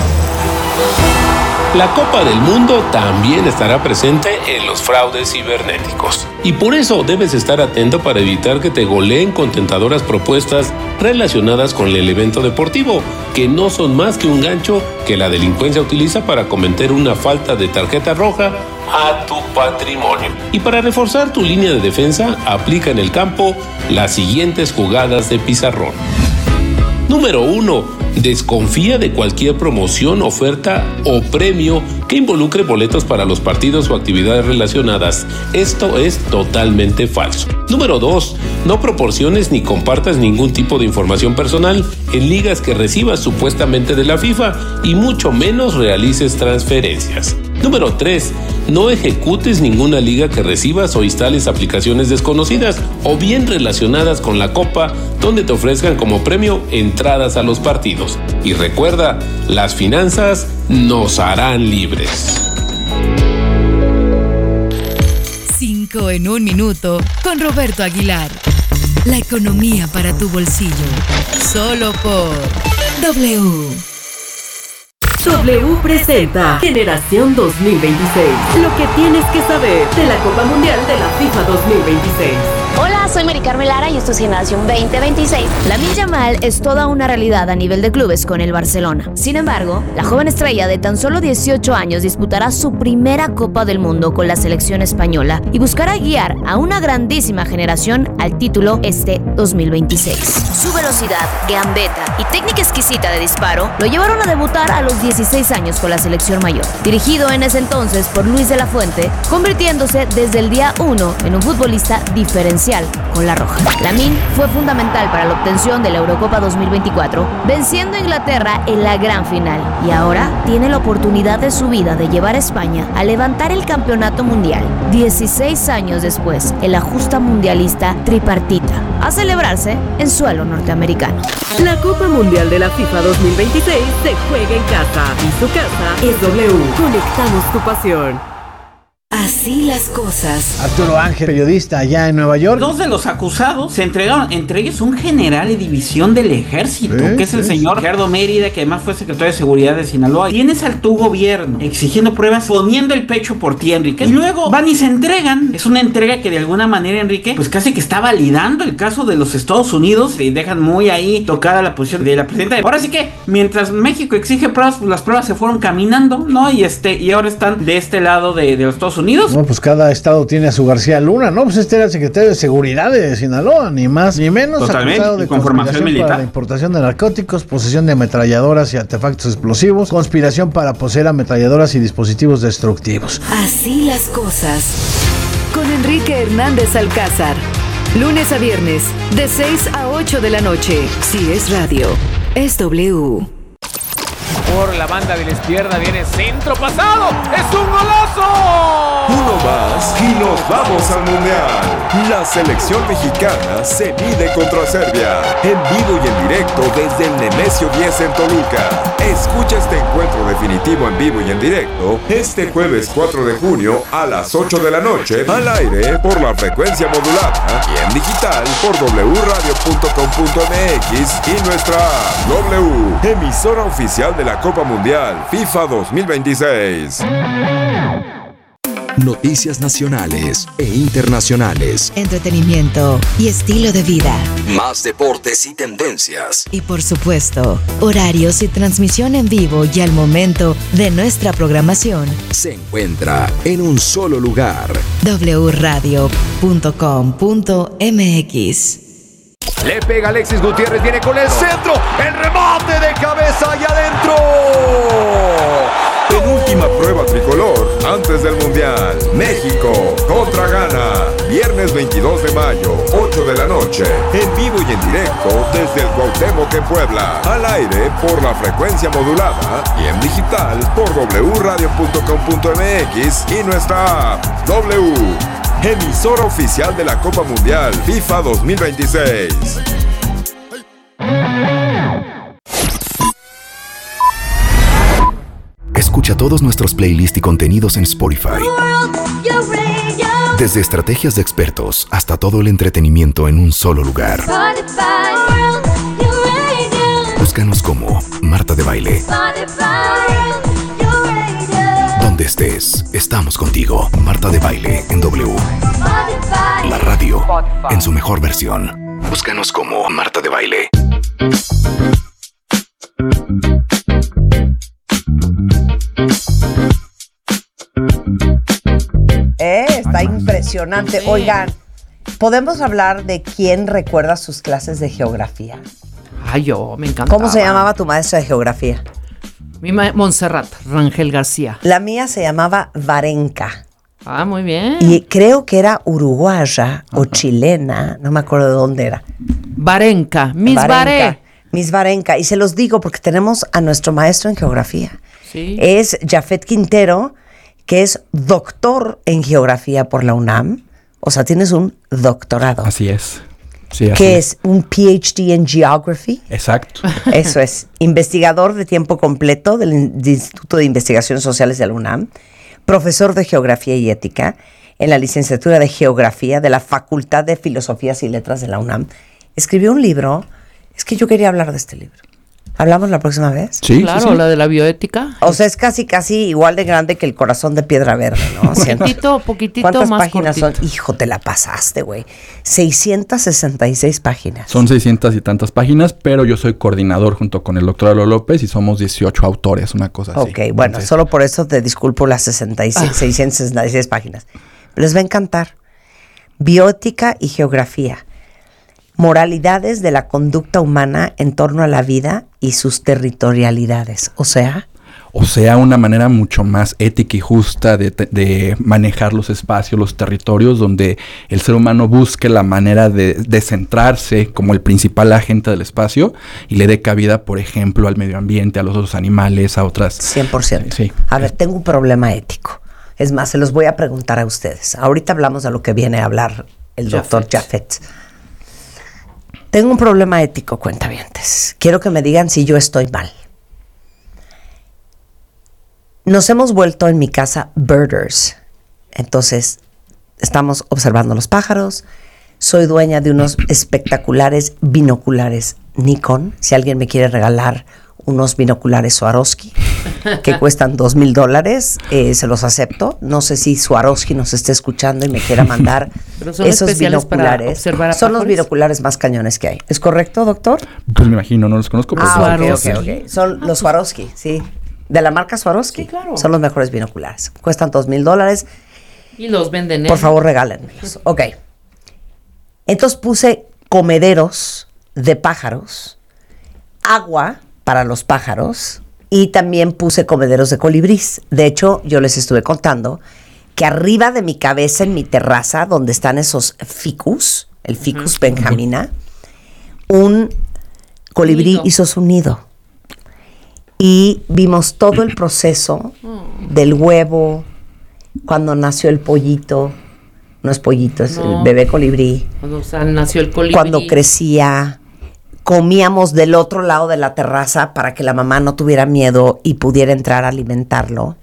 [SPEAKER 14] La Copa del Mundo también estará presente en los fraudes cibernéticos. Y por eso debes estar atento para evitar que te goleen con tentadoras propuestas relacionadas con el evento deportivo, que no son más que un gancho que la delincuencia utiliza para cometer una falta de tarjeta roja a tu patrimonio. Y para reforzar tu línea de defensa, aplica en el campo las siguientes jugadas de pizarrón. Número uno. Desconfía de cualquier promoción, oferta o premio que involucre boletos para los partidos o actividades relacionadas. Esto es totalmente falso. Número dos. No proporciones ni compartas ningún tipo de información personal en ligas que recibas supuestamente de la FIFA y mucho menos realices transferencias. Número tres. No ejecutes ninguna liga que recibas o instales aplicaciones desconocidas o bien relacionadas con la Copa donde te ofrezcan como premio entradas a los partidos. Y recuerda, las finanzas nos harán libres.
[SPEAKER 1] Cinco en un minuto con Roberto Aguilar. La economía para tu bolsillo. Solo por W.
[SPEAKER 8] W presenta Generación dos mil veintiséis. Lo que tienes que saber de la Copa Mundial de la FIFA dos mil veintiséis.
[SPEAKER 19] Hola, soy Mari Carmen Lara y esto es Generación veinte veintiséis. Lamine Yamal es toda una realidad a nivel de clubes con el Barcelona. Sin embargo, la joven estrella de tan solo dieciocho años disputará su primera Copa del Mundo con la selección española y buscará guiar a una grandísima generación al título este dos mil veintiséis. Su velocidad, gambeta y técnica exquisita de disparo lo llevaron a debutar a los dieciséis años con la selección mayor. Dirigido en ese entonces por Luis de la Fuente, convirtiéndose desde el día uno en un futbolista diferencial con la roja. Lamine fue fundamental para la obtención de la Eurocopa dos mil veinticuatro, venciendo a Inglaterra en la gran final, y ahora tiene la oportunidad de su vida de llevar a España a levantar el campeonato mundial dieciséis años después en la justa mundialista tripartita, a celebrarse en suelo norteamericano.
[SPEAKER 8] La Copa Mundial de la FIFA dos mil veintiséis se juega en casa y su casa es W. Conectamos tu pasión.
[SPEAKER 1] Así las cosas.
[SPEAKER 20] Arturo Ángel, periodista allá en Nueva York.
[SPEAKER 21] Dos de los acusados se entregaron, entre ellos un general de división del ejército,
[SPEAKER 20] ¿Eh?
[SPEAKER 21] que es el
[SPEAKER 20] ¿Eh?
[SPEAKER 21] señor Gerardo Mérida, que además fue secretario de Seguridad de Sinaloa. Tienes al tu gobierno exigiendo pruebas, poniendo el pecho por ti, Enrique. Y luego van y se entregan. Es una entrega que de alguna manera, Enrique, pues casi que está validando el caso de los Estados Unidos y dejan muy ahí tocada la posición de la presidenta. Ahora sí que, mientras México exige pruebas, pues las pruebas se fueron caminando, ¿no? Y este, y ahora están de este lado de, de los Estados Unidos.
[SPEAKER 20] No, pues cada estado tiene a su García Luna, ¿no? Pues este era el secretario de Seguridad de Sinaloa, ni más ni menos.
[SPEAKER 21] Totalmente,
[SPEAKER 20] acusado de
[SPEAKER 21] con formación
[SPEAKER 20] conspiración
[SPEAKER 21] militar
[SPEAKER 20] para la importación de narcóticos, posesión de ametralladoras y artefactos explosivos, conspiración para poseer ametralladoras y dispositivos destructivos.
[SPEAKER 1] Así las cosas. Con Enrique Hernández Alcázar. Lunes a viernes, de seis a ocho de la noche. Si es radio, es W.
[SPEAKER 2] Por la banda de la izquierda viene centro pasado. ¡Es un golazo!
[SPEAKER 3] Uno más y nos vamos al Mundial. La selección mexicana se mide contra Serbia. En vivo y en directo desde el Nemesio diez en Toluca. Escucha este encuentro definitivo en vivo y en directo este jueves cuatro de junio a las ocho de la noche al aire por la frecuencia modulada y en digital por doble u radio punto com punto m x y nuestra app W, emisora oficial de la Copa Mundial FIFA dos mil veintiséis.
[SPEAKER 17] Noticias nacionales e internacionales.
[SPEAKER 1] Entretenimiento y estilo de vida.
[SPEAKER 17] Más deportes y tendencias.
[SPEAKER 1] Y por supuesto, horarios y transmisión en vivo y al momento de nuestra programación.
[SPEAKER 17] Se encuentra en un solo lugar.
[SPEAKER 1] doble u radio punto com punto m x.
[SPEAKER 15] Le pega Alexis Gutiérrez, viene con el centro, el remate de cabeza y adentro.
[SPEAKER 3] Penúltima prueba tricolor antes del Mundial. México contra Ghana. Viernes Viernes veintidós de mayo, ocho de la noche, en vivo y en directo desde el Cuauhtémoc en Puebla. Al aire por la frecuencia modulada y en digital por doble radio punto com punto m x y nuestra app W. Emisora oficial de la Copa Mundial FIFA dos mil veintiséis.
[SPEAKER 4] Escucha todos nuestros playlists y contenidos en Spotify. Desde estrategias de expertos hasta todo el entretenimiento en un solo lugar. Búscanos como Marta de Baile. Donde estés, estamos contigo. Marta de Baile en W. La radio en su mejor versión. Búscanos como Marta de Baile.
[SPEAKER 5] Eh, está impresionante. Oigan, ¿podemos hablar de quién recuerda sus clases de geografía?
[SPEAKER 7] Ay, yo, me encanta.
[SPEAKER 5] ¿Cómo se llamaba tu maestra de geografía?
[SPEAKER 7] Mi ma- Montserrat Rangel García.
[SPEAKER 5] La mía se llamaba Varenka.
[SPEAKER 7] Ah, muy bien.
[SPEAKER 5] Y creo que era uruguaya o chilena, no me acuerdo de dónde era.
[SPEAKER 7] Varenka, Miss Varé.
[SPEAKER 5] Miss Varenka. Y se los digo porque tenemos a nuestro maestro en geografía.
[SPEAKER 7] Sí.
[SPEAKER 5] Es Jafet Quintero, que es doctor en geografía por la UNAM. O sea, tienes un doctorado.
[SPEAKER 22] Así es. Sí, así
[SPEAKER 5] que
[SPEAKER 22] es.
[SPEAKER 5] es un P H D en Geography.
[SPEAKER 22] Exacto.
[SPEAKER 5] Eso es. Investigador de tiempo completo del Instituto de Investigaciones Sociales de la UNAM. Profesor de Geografía y Ética en la licenciatura de Geografía de la Facultad de Filosofías y Letras de la UNAM. Escribió un libro. Es que yo quería hablar de este libro. ¿Hablamos la próxima vez?
[SPEAKER 22] Sí,
[SPEAKER 7] claro,
[SPEAKER 22] sí, sí.
[SPEAKER 7] la de la bioética.
[SPEAKER 5] O sea, es casi, casi igual de grande que el corazón de piedra verde, ¿no?
[SPEAKER 7] Poquitito, poquitito
[SPEAKER 5] ¿Cuántas
[SPEAKER 7] más
[SPEAKER 5] páginas
[SPEAKER 7] cortito.
[SPEAKER 5] son? Hijo, te la pasaste, güey. seiscientas sesenta y seis páginas.
[SPEAKER 22] Son seiscientas y tantas páginas, pero yo soy coordinador junto con el doctor Alo López y somos dieciocho autores, una cosa así.
[SPEAKER 5] Ok, bueno,
[SPEAKER 22] Entonces,
[SPEAKER 5] solo por eso te disculpo las sesenta y seis, seiscientas sesenta y seis páginas. Les va a encantar. Bioética y geografía. Moralidades de la conducta humana en torno a la vida y sus territorialidades. O sea...
[SPEAKER 22] O sea, una manera mucho más ética y justa de, de manejar los espacios, los territorios, donde el ser humano busque la manera de, de centrarse como el principal agente del espacio y le dé cabida, por ejemplo, al medio ambiente, a los otros animales, a otras...
[SPEAKER 5] cien por ciento.
[SPEAKER 22] Sí.
[SPEAKER 5] A ver, tengo un problema ético. Es más, se los voy a preguntar a ustedes. Ahorita hablamos de lo que viene a hablar el doctor Jafet. Tengo un problema ético, cuentavientes. Quiero que me digan si yo estoy mal. Nos hemos vuelto en mi casa birders. Entonces, estamos observando los pájaros. Soy dueña de unos espectaculares binoculares Nikon. Si alguien me quiere regalar unos binoculares Swarovski que cuestan dos mil dólares, eh, se los acepto. No sé si Swarovski nos esté escuchando y me quiera mandar
[SPEAKER 7] Pero son
[SPEAKER 5] esos
[SPEAKER 7] especiales para
[SPEAKER 5] binoculares.
[SPEAKER 7] observar a
[SPEAKER 5] Son los
[SPEAKER 7] pájaros.
[SPEAKER 5] binoculares más cañones que hay. ¿Es correcto, doctor?
[SPEAKER 22] Pues me imagino, no los conozco. Pero
[SPEAKER 5] Ah, ok,
[SPEAKER 22] sí.
[SPEAKER 5] ok, ok. Son los Swarovski, sí. De la marca Swarovski.
[SPEAKER 7] Sí, claro.
[SPEAKER 5] Son los mejores binoculares. Cuestan dos mil dólares.
[SPEAKER 7] Y los venden en...
[SPEAKER 5] Por favor, regálenmelos. Ok. Entonces puse comederos de pájaros, agua para los pájaros y también puse comederos de colibrís. De hecho, yo les estuve contando que arriba de mi cabeza, en mi terraza, donde están esos ficus, el ficus benjamina, un colibrí
[SPEAKER 7] Nido.
[SPEAKER 5] hizo su nido. Y vimos todo el proceso del huevo, cuando nació el pollito, no es pollito, es
[SPEAKER 7] No.
[SPEAKER 5] el bebé colibrí,
[SPEAKER 7] Cuando o sea, nació el colibrí.
[SPEAKER 5] cuando crecía, comíamos del otro lado de la terraza para que la mamá no tuviera miedo y pudiera entrar a alimentarlo.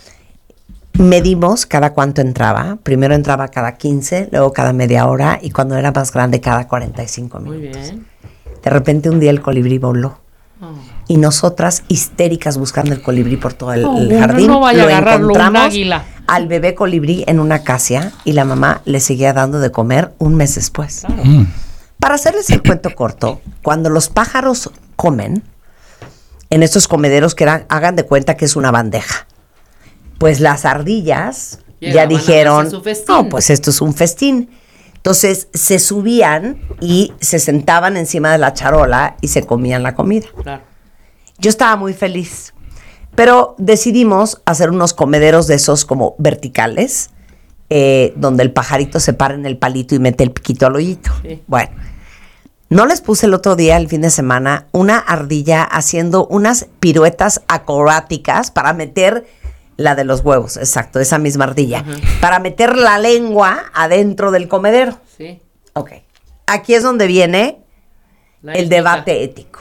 [SPEAKER 5] Medimos cada cuánto entraba. Primero entraba cada quince, luego cada media hora y cuando era más grande cada cuarenta y cinco
[SPEAKER 7] Muy
[SPEAKER 5] minutos.
[SPEAKER 7] bien.
[SPEAKER 5] De repente un día el colibrí voló.
[SPEAKER 7] Oh.
[SPEAKER 5] Y nosotras histéricas buscando el colibrí por todo el,
[SPEAKER 7] Oh,
[SPEAKER 5] el
[SPEAKER 7] uno
[SPEAKER 5] jardín.
[SPEAKER 7] no vaya a
[SPEAKER 5] lo
[SPEAKER 7] agarrarlo un
[SPEAKER 5] encontramos
[SPEAKER 7] águila.
[SPEAKER 5] al bebé colibrí en una acacia y la mamá le seguía dando de comer un mes después.
[SPEAKER 22] Mm.
[SPEAKER 5] Para hacerles el cuento corto, cuando los pájaros comen, en estos comederos que eran, hagan de cuenta que es una bandeja, pues las ardillas
[SPEAKER 7] Llegaban
[SPEAKER 5] ya
[SPEAKER 7] a
[SPEAKER 5] dijeron,
[SPEAKER 7] hacerse su festín.
[SPEAKER 5] no, pues esto es un festín. Entonces se subían y se sentaban encima de la charola y se comían la comida.
[SPEAKER 7] Claro.
[SPEAKER 5] Yo estaba muy feliz, pero decidimos hacer unos comederos de esos como verticales eh, donde el pajarito se para en el palito y mete el piquito al hoyito. Sí. Bueno, no les puse el otro día, el fin de semana, una ardilla haciendo unas piruetas acrobáticas para meter la de los huevos, exacto, esa misma ardilla, uh-huh. para meter la lengua adentro del comedero.
[SPEAKER 7] Sí.
[SPEAKER 5] Ok. Aquí es donde viene la el ética. Debate ético.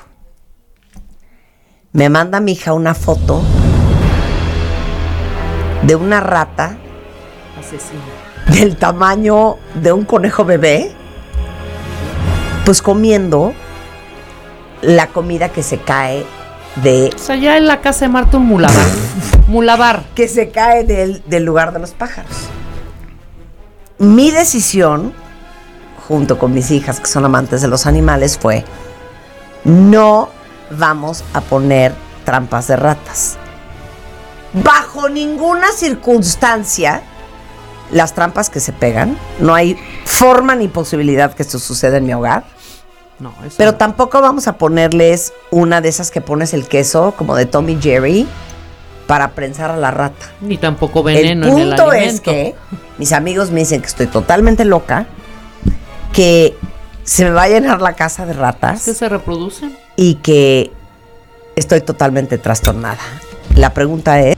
[SPEAKER 5] Me manda mi hija una foto de una rata asesina del tamaño de un conejo bebé, pues comiendo la comida que se cae de...
[SPEAKER 7] O sea, ya en la casa de Marta un mulabar. Mulabar.
[SPEAKER 5] Que se cae del, del lugar de los pájaros. Mi decisión, junto con mis hijas que son amantes de los animales, fue: no vamos a poner trampas de ratas. Bajo ninguna circunstancia, las trampas que se pegan, no hay forma ni posibilidad que esto suceda en mi hogar.
[SPEAKER 7] No, eso
[SPEAKER 5] Pero
[SPEAKER 7] no.
[SPEAKER 5] tampoco vamos a ponerles una de esas que pones el queso, como de Tom y Jerry, para prensar a la rata.
[SPEAKER 7] Ni tampoco veneno
[SPEAKER 5] el
[SPEAKER 7] en el alimento.
[SPEAKER 5] punto es que mis amigos me dicen que estoy totalmente loca, que se me va a llenar la casa de ratas.
[SPEAKER 7] ¿Que se reproducen?
[SPEAKER 5] Y que estoy totalmente trastornada. La pregunta es,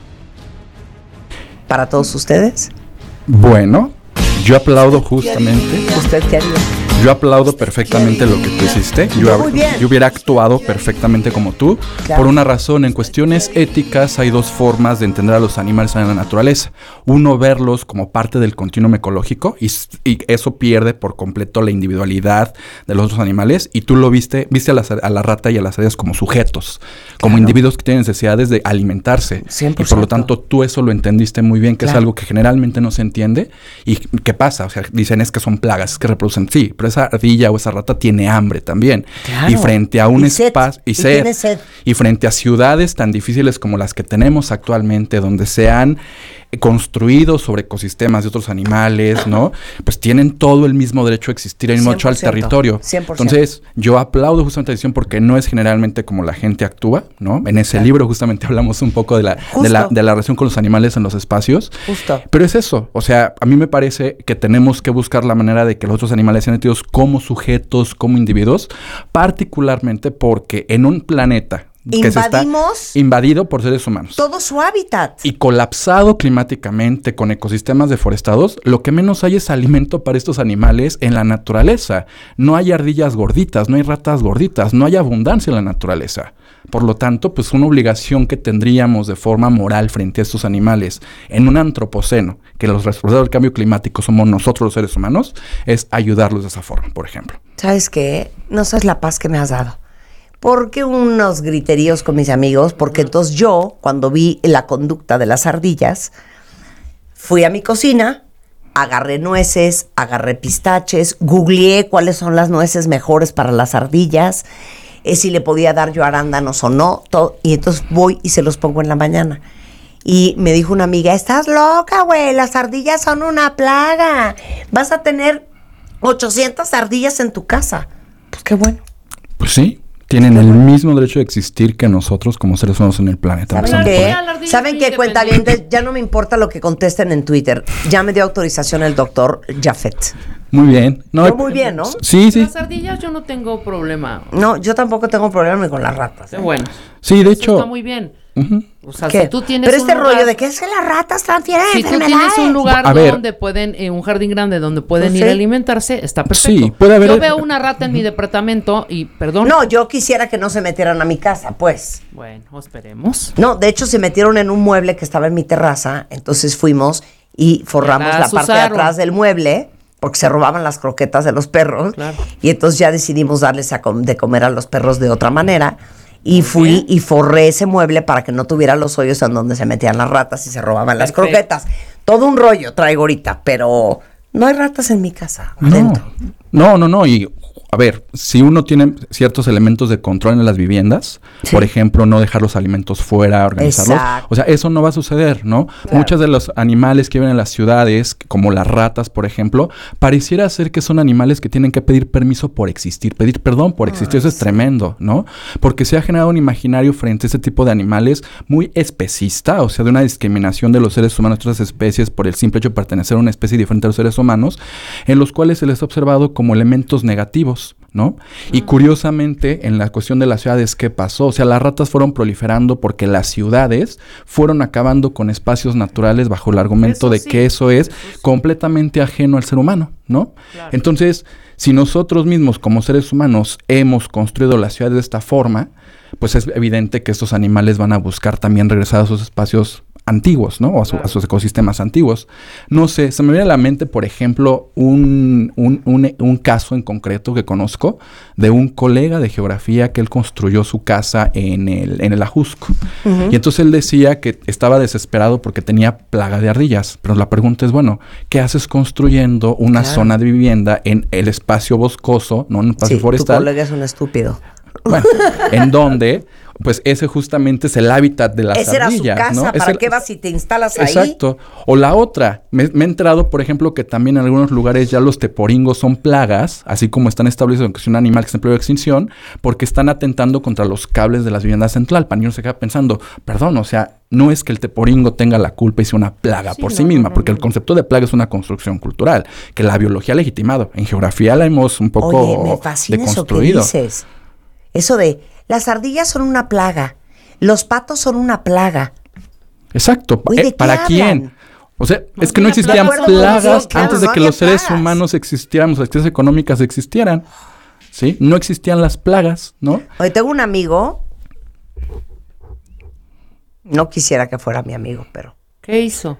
[SPEAKER 5] para todos ustedes.
[SPEAKER 22] Bueno, yo aplaudo justamente.
[SPEAKER 5] ¿Usted qué haría?
[SPEAKER 22] Yo aplaudo perfectamente lo que tú hiciste. Yo,
[SPEAKER 5] Muy bien.
[SPEAKER 22] yo hubiera actuado perfectamente como tú.
[SPEAKER 5] Claro.
[SPEAKER 22] Por una razón, en cuestiones éticas hay dos formas de entender a los animales en la naturaleza. Uno, verlos como parte del continuum ecológico y, y eso pierde por completo la individualidad de los otros animales. Y tú lo viste, viste a la, a la rata y a las ardillas como sujetos, como
[SPEAKER 5] Claro.
[SPEAKER 22] individuos que tienen necesidades de alimentarse.
[SPEAKER 5] cien por
[SPEAKER 22] Y por lo
[SPEAKER 5] ciento.
[SPEAKER 22] tanto tú eso lo entendiste muy bien, que
[SPEAKER 5] Claro.
[SPEAKER 22] es algo que generalmente no se entiende. ¿Y qué pasa? O sea, dicen es que son plagas, es que reproducen. Sí, pero esa ardilla o esa rata tiene hambre también.
[SPEAKER 5] Claro.
[SPEAKER 22] Y frente a un
[SPEAKER 5] Y sed.
[SPEAKER 22] espacio y,
[SPEAKER 5] Y
[SPEAKER 22] sed,
[SPEAKER 5] tiene sed.
[SPEAKER 22] y frente a ciudades tan difíciles como las que tenemos actualmente, donde se han construido sobre ecosistemas de otros animales, ¿no? Pues tienen todo el mismo derecho a existir, el mismo derecho al
[SPEAKER 5] cien por ciento,
[SPEAKER 22] territorio.
[SPEAKER 5] cien por ciento.
[SPEAKER 22] Entonces, yo aplaudo justamente la decisión porque no es generalmente como la gente actúa, ¿no? En ese
[SPEAKER 5] Claro.
[SPEAKER 22] libro justamente hablamos un poco de la, de la,
[SPEAKER 5] Justo.
[SPEAKER 22] de la relación con los animales en los espacios.
[SPEAKER 5] Justo.
[SPEAKER 22] Pero es eso, o sea, a mí me parece que tenemos que buscar la manera de que los otros animales sean entendidos como sujetos, como individuos, particularmente porque en un planeta que se está
[SPEAKER 5] Invadimos
[SPEAKER 22] invadido por seres humanos
[SPEAKER 5] todo su hábitat.
[SPEAKER 22] y colapsado climáticamente con ecosistemas deforestados, lo que menos hay es alimento para estos animales en la naturaleza. No hay ardillas gorditas, no hay ratas gorditas, no hay abundancia en la naturaleza. Por lo tanto, pues una obligación que tendríamos de forma moral frente a estos animales en un antropoceno, que los responsables del cambio climático somos nosotros los seres humanos, es ayudarlos de esa forma, por ejemplo.
[SPEAKER 5] ¿Sabes qué? No sabes la paz que me has dado. Porque unos griteríos con mis amigos, porque entonces yo, cuando vi la conducta de las ardillas, fui a mi cocina, agarré nueces, agarré pistaches, googleé cuáles son las nueces mejores para las ardillas, eh, si le podía dar yo arándanos o no, todo, y entonces voy y se los pongo en la mañana. Y me dijo una amiga, estás loca, güey, las ardillas son una plaga, vas a tener ochocientas ardillas en tu casa. Pues qué bueno.
[SPEAKER 22] Pues sí. Tienen el mismo derecho de existir que nosotros como seres humanos en el planeta.
[SPEAKER 5] ¿Saben qué? ¿Saben qué, cuentavientes? Ya no me importa lo que contesten en Twitter. Ya me dio autorización el doctor Jafet.
[SPEAKER 22] Muy bien. No,
[SPEAKER 5] Yo muy bien, ¿no?
[SPEAKER 22] Sí, sí.
[SPEAKER 7] Las ardillas yo no tengo problema.
[SPEAKER 5] No, yo tampoco tengo problema con las ratas.
[SPEAKER 7] Qué bueno.
[SPEAKER 22] Sí, de
[SPEAKER 7] Eso
[SPEAKER 22] hecho.
[SPEAKER 7] está muy bien.
[SPEAKER 22] Uh-huh.
[SPEAKER 7] O sea,
[SPEAKER 5] ¿Qué?
[SPEAKER 7] si tú tienes
[SPEAKER 5] Pero este
[SPEAKER 7] un
[SPEAKER 5] rollo
[SPEAKER 7] lugar-
[SPEAKER 5] de que es que las ratas están tienen
[SPEAKER 7] Si tú
[SPEAKER 5] enfermedades.
[SPEAKER 7] tienes un lugar
[SPEAKER 22] A ver.
[SPEAKER 7] donde pueden, eh, un jardín grande donde pueden
[SPEAKER 5] Pues
[SPEAKER 7] ir
[SPEAKER 5] sí.
[SPEAKER 7] a alimentarse, está perfecto.
[SPEAKER 22] Sí, puede haber-
[SPEAKER 7] Yo veo una rata en mi departamento y, perdón.
[SPEAKER 5] No, yo quisiera que no se metieran a mi casa, pues.
[SPEAKER 7] Bueno, esperemos.
[SPEAKER 5] No, de hecho se metieron en un mueble que estaba en mi terraza, entonces fuimos y forramos
[SPEAKER 7] Ya
[SPEAKER 5] la
[SPEAKER 7] las
[SPEAKER 5] parte de
[SPEAKER 7] usaron.
[SPEAKER 5] atrás del mueble porque se robaban las croquetas de los perros.
[SPEAKER 7] Claro.
[SPEAKER 5] Y entonces ya decidimos darles a com- de comer a los perros de otra manera. Y fui y forré ese mueble para que no tuviera los hoyos en donde se metían las ratas y se robaban las
[SPEAKER 7] Perfecto.
[SPEAKER 5] croquetas. Todo un rollo traigo ahorita, pero no hay ratas en mi casa.
[SPEAKER 22] No,
[SPEAKER 5] adentro.
[SPEAKER 22] no, no, no. Y a ver, si uno tiene ciertos elementos de control en las viviendas, sí. por ejemplo, no dejar los alimentos fuera, organizarlos, Exacto. o sea, eso no va a suceder, ¿no? Claro. Muchos de los animales que viven en las ciudades, como las ratas, por ejemplo, pareciera ser que son animales que tienen que pedir permiso por existir, pedir perdón por existir, oh, eso sí. es tremendo, ¿no? Porque se ha generado un imaginario frente a este tipo de animales muy especista, o sea, de una discriminación de los seres humanos de otras especies por el simple hecho de pertenecer a una especie diferente a los seres humanos, en los cuales se les ha observado como elementos negativos, ¿no? Y uh-huh. curiosamente, en la cuestión de las ciudades, ¿qué pasó? O sea, las ratas fueron proliferando porque las ciudades fueron acabando con espacios naturales bajo el argumento eso de sí. que eso es eso sí. completamente ajeno al ser humano, ¿no? Claro. Entonces, si nosotros mismos como seres humanos hemos construido las ciudades de esta forma, pues es evidente que estos animales van a buscar también regresar a sus espacios antiguos, ¿no? O a, su, claro. a sus ecosistemas antiguos. No sé, se me viene a la mente, por ejemplo, un, un, un, un caso en concreto que conozco de un colega de geografía que él construyó su casa en el, en el Ajusco. Uh-huh. Y entonces él decía que estaba desesperado porque tenía plaga de ardillas. Pero la pregunta es, bueno, ¿qué haces construyendo una claro. zona de vivienda en el espacio boscoso, no en un espacio
[SPEAKER 5] sí,
[SPEAKER 22] forestal?
[SPEAKER 5] Tu colega es un estúpido.
[SPEAKER 22] Bueno, en donde, pues ese justamente es el hábitat de las
[SPEAKER 5] Esa
[SPEAKER 22] ardillas,
[SPEAKER 5] era su casa,
[SPEAKER 22] ¿no?
[SPEAKER 5] ¿para
[SPEAKER 22] el,
[SPEAKER 5] qué vas si te instalas ahí?
[SPEAKER 22] Exacto. O la otra, me, me he enterado, por ejemplo, que también en algunos lugares ya los teporingos son plagas, así como están establecidos que es un animal que está en peligro de extinción, porque están atentando contra los cables de las viviendas en Tlalpan. Y uno se queda pensando, perdón, o sea, no es que el teporingo tenga la culpa y sea una plaga sí, por no, sí misma, no, no, porque no. el concepto de plaga es una construcción cultural, que la biología ha legitimado. En geografía la hemos un poco
[SPEAKER 5] Oye, me fascina
[SPEAKER 22] deconstruido.
[SPEAKER 5] Eso que dices. Eso de, las ardillas son una plaga, los patos son una plaga.
[SPEAKER 22] Exacto.
[SPEAKER 5] Uy, ¿de
[SPEAKER 22] eh,
[SPEAKER 5] qué
[SPEAKER 22] ¿Para
[SPEAKER 5] hablan?
[SPEAKER 22] quién? O sea,
[SPEAKER 5] No,
[SPEAKER 22] es que no existían
[SPEAKER 5] plaga,
[SPEAKER 22] plagas
[SPEAKER 5] claro,
[SPEAKER 22] antes de
[SPEAKER 5] no
[SPEAKER 22] que los seres
[SPEAKER 5] plagas.
[SPEAKER 22] humanos existiéramos, las actividades económicas existieran. ¿Sí? No existían las plagas, ¿no?
[SPEAKER 5] Hoy tengo un amigo, no quisiera que fuera mi amigo, pero...
[SPEAKER 7] ¿Qué hizo?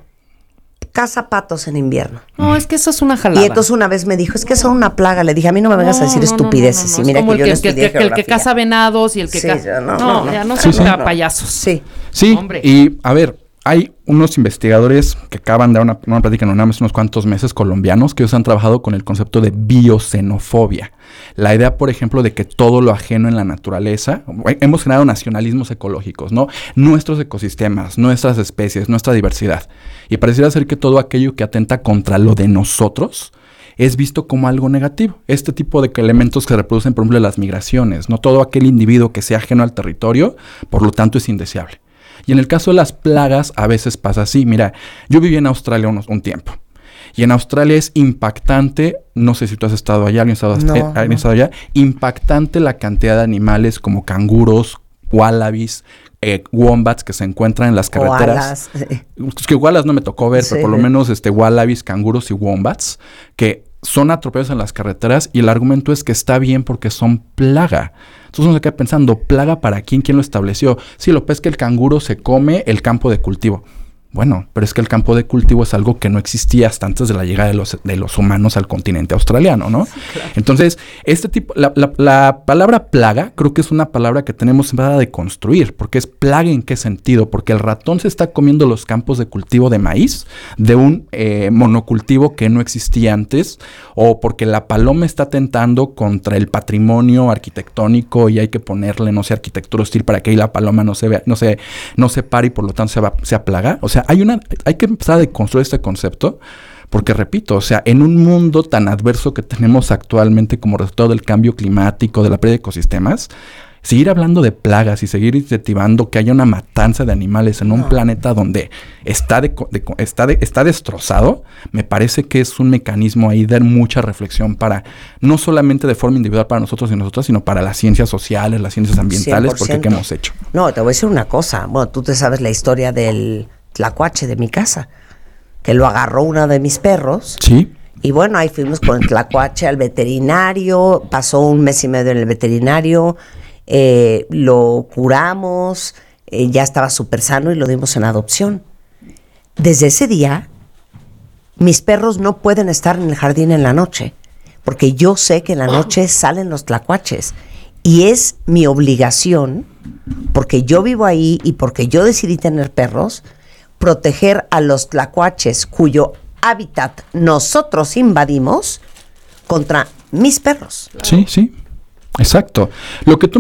[SPEAKER 5] Caza patos en invierno.
[SPEAKER 7] No, es que eso es una jalada.
[SPEAKER 5] Y entonces una vez me dijo, es que son una plaga. Le dije, a mí no me vengas
[SPEAKER 7] no,
[SPEAKER 5] a decir
[SPEAKER 7] no,
[SPEAKER 5] estupideces.
[SPEAKER 7] No, no, no, no.
[SPEAKER 5] Y mira
[SPEAKER 7] Es como
[SPEAKER 5] que yo
[SPEAKER 7] el
[SPEAKER 5] no
[SPEAKER 7] que,
[SPEAKER 5] estudié
[SPEAKER 7] que, que, el que caza venados y el que
[SPEAKER 5] sí,
[SPEAKER 7] caza...
[SPEAKER 5] No,
[SPEAKER 7] no,
[SPEAKER 5] no, no,
[SPEAKER 7] ya no
[SPEAKER 22] sí,
[SPEAKER 7] sean
[SPEAKER 22] sí.
[SPEAKER 7] payasos.
[SPEAKER 5] Sí.
[SPEAKER 22] Sí,
[SPEAKER 7] Hombre.
[SPEAKER 22] y a ver, hay unos investigadores que acaban de dar una, una plática en UNAM hace unos cuantos meses, colombianos, que ellos han trabajado con el concepto de bioxenofobia. La idea, por ejemplo, de que todo lo ajeno en la naturaleza, hemos generado nacionalismos ecológicos, ¿no? Nuestros ecosistemas, nuestras especies, nuestra diversidad. Y pareciera ser que todo aquello que atenta contra lo de nosotros es visto como algo negativo. Este tipo de elementos que reproducen, por ejemplo, las migraciones, ¿no? Todo aquel individuo que sea ajeno al territorio, por lo tanto, es indeseable. Y en el caso de las plagas, a veces pasa así. Mira, yo viví en Australia unos, un tiempo. Y en Australia es impactante, no sé si tú has estado allá, ¿alguien ha estado,
[SPEAKER 5] no,
[SPEAKER 22] eh, ¿alguien
[SPEAKER 5] no.
[SPEAKER 22] ha estado allá? Impactante la cantidad de animales como canguros, wallabies, eh, wombats que se encuentran en las carreteras.
[SPEAKER 5] Koalas.
[SPEAKER 22] Es que wallabies no me tocó ver,
[SPEAKER 5] Sí.
[SPEAKER 22] pero por lo menos este, wallabies, canguros y wombats que son atropellados en las carreteras y el argumento es que está bien porque son plaga. Entonces uno se queda pensando, ¿plaga para quién? ¿Quién lo estableció? Sí, lo que es que el canguro se come el campo de cultivo. Bueno, pero es que el campo de cultivo es algo que no existía hasta antes de la llegada de los, de los humanos al continente australiano, ¿no? Sí, claro. Entonces, este tipo, la, la, la palabra plaga creo que es una palabra que tenemos empezar a deconstruir, porque es plaga en qué sentido, porque el ratón se está comiendo los campos de cultivo de maíz de un eh, monocultivo que no existía antes, o porque la paloma está atentando contra el patrimonio arquitectónico y hay que ponerle, no sé, arquitectura hostil para que ahí la paloma no se vea, no se, no se pare y por lo tanto se va, sea plaga. O sea, hay una, hay que empezar a deconstruir este concepto, porque repito, o sea, en un mundo tan adverso que tenemos actualmente como resultado del cambio climático, de la pérdida de ecosistemas, seguir hablando de plagas y seguir incentivando que haya una matanza de animales en un no. planeta donde está, de, de, está, de, está destrozado, me parece que es un mecanismo ahí de mucha reflexión para, no solamente de forma individual para nosotros y nosotras, sino para las ciencias sociales, las ciencias ambientales, cien por ciento. Porque ¿qué hemos hecho?
[SPEAKER 5] No, te voy a decir una cosa, bueno, tú te sabes la historia del tlacuache de mi casa, que lo agarró uno de mis perros.
[SPEAKER 22] Sí.
[SPEAKER 5] Y bueno, ahí fuimos con el tlacuache al veterinario, pasó un mes y medio en el veterinario, eh, lo curamos, eh, ya estaba súper sano y lo dimos en adopción. Desde ese día, mis perros no pueden estar en el jardín en la noche, porque yo sé que en la noche salen los tlacuaches. Y es mi obligación, porque yo vivo ahí y porque yo decidí tener perros, proteger a los tlacuaches cuyo hábitat nosotros invadimos contra mis perros.
[SPEAKER 22] Sí, sí. Exacto. Lo que tú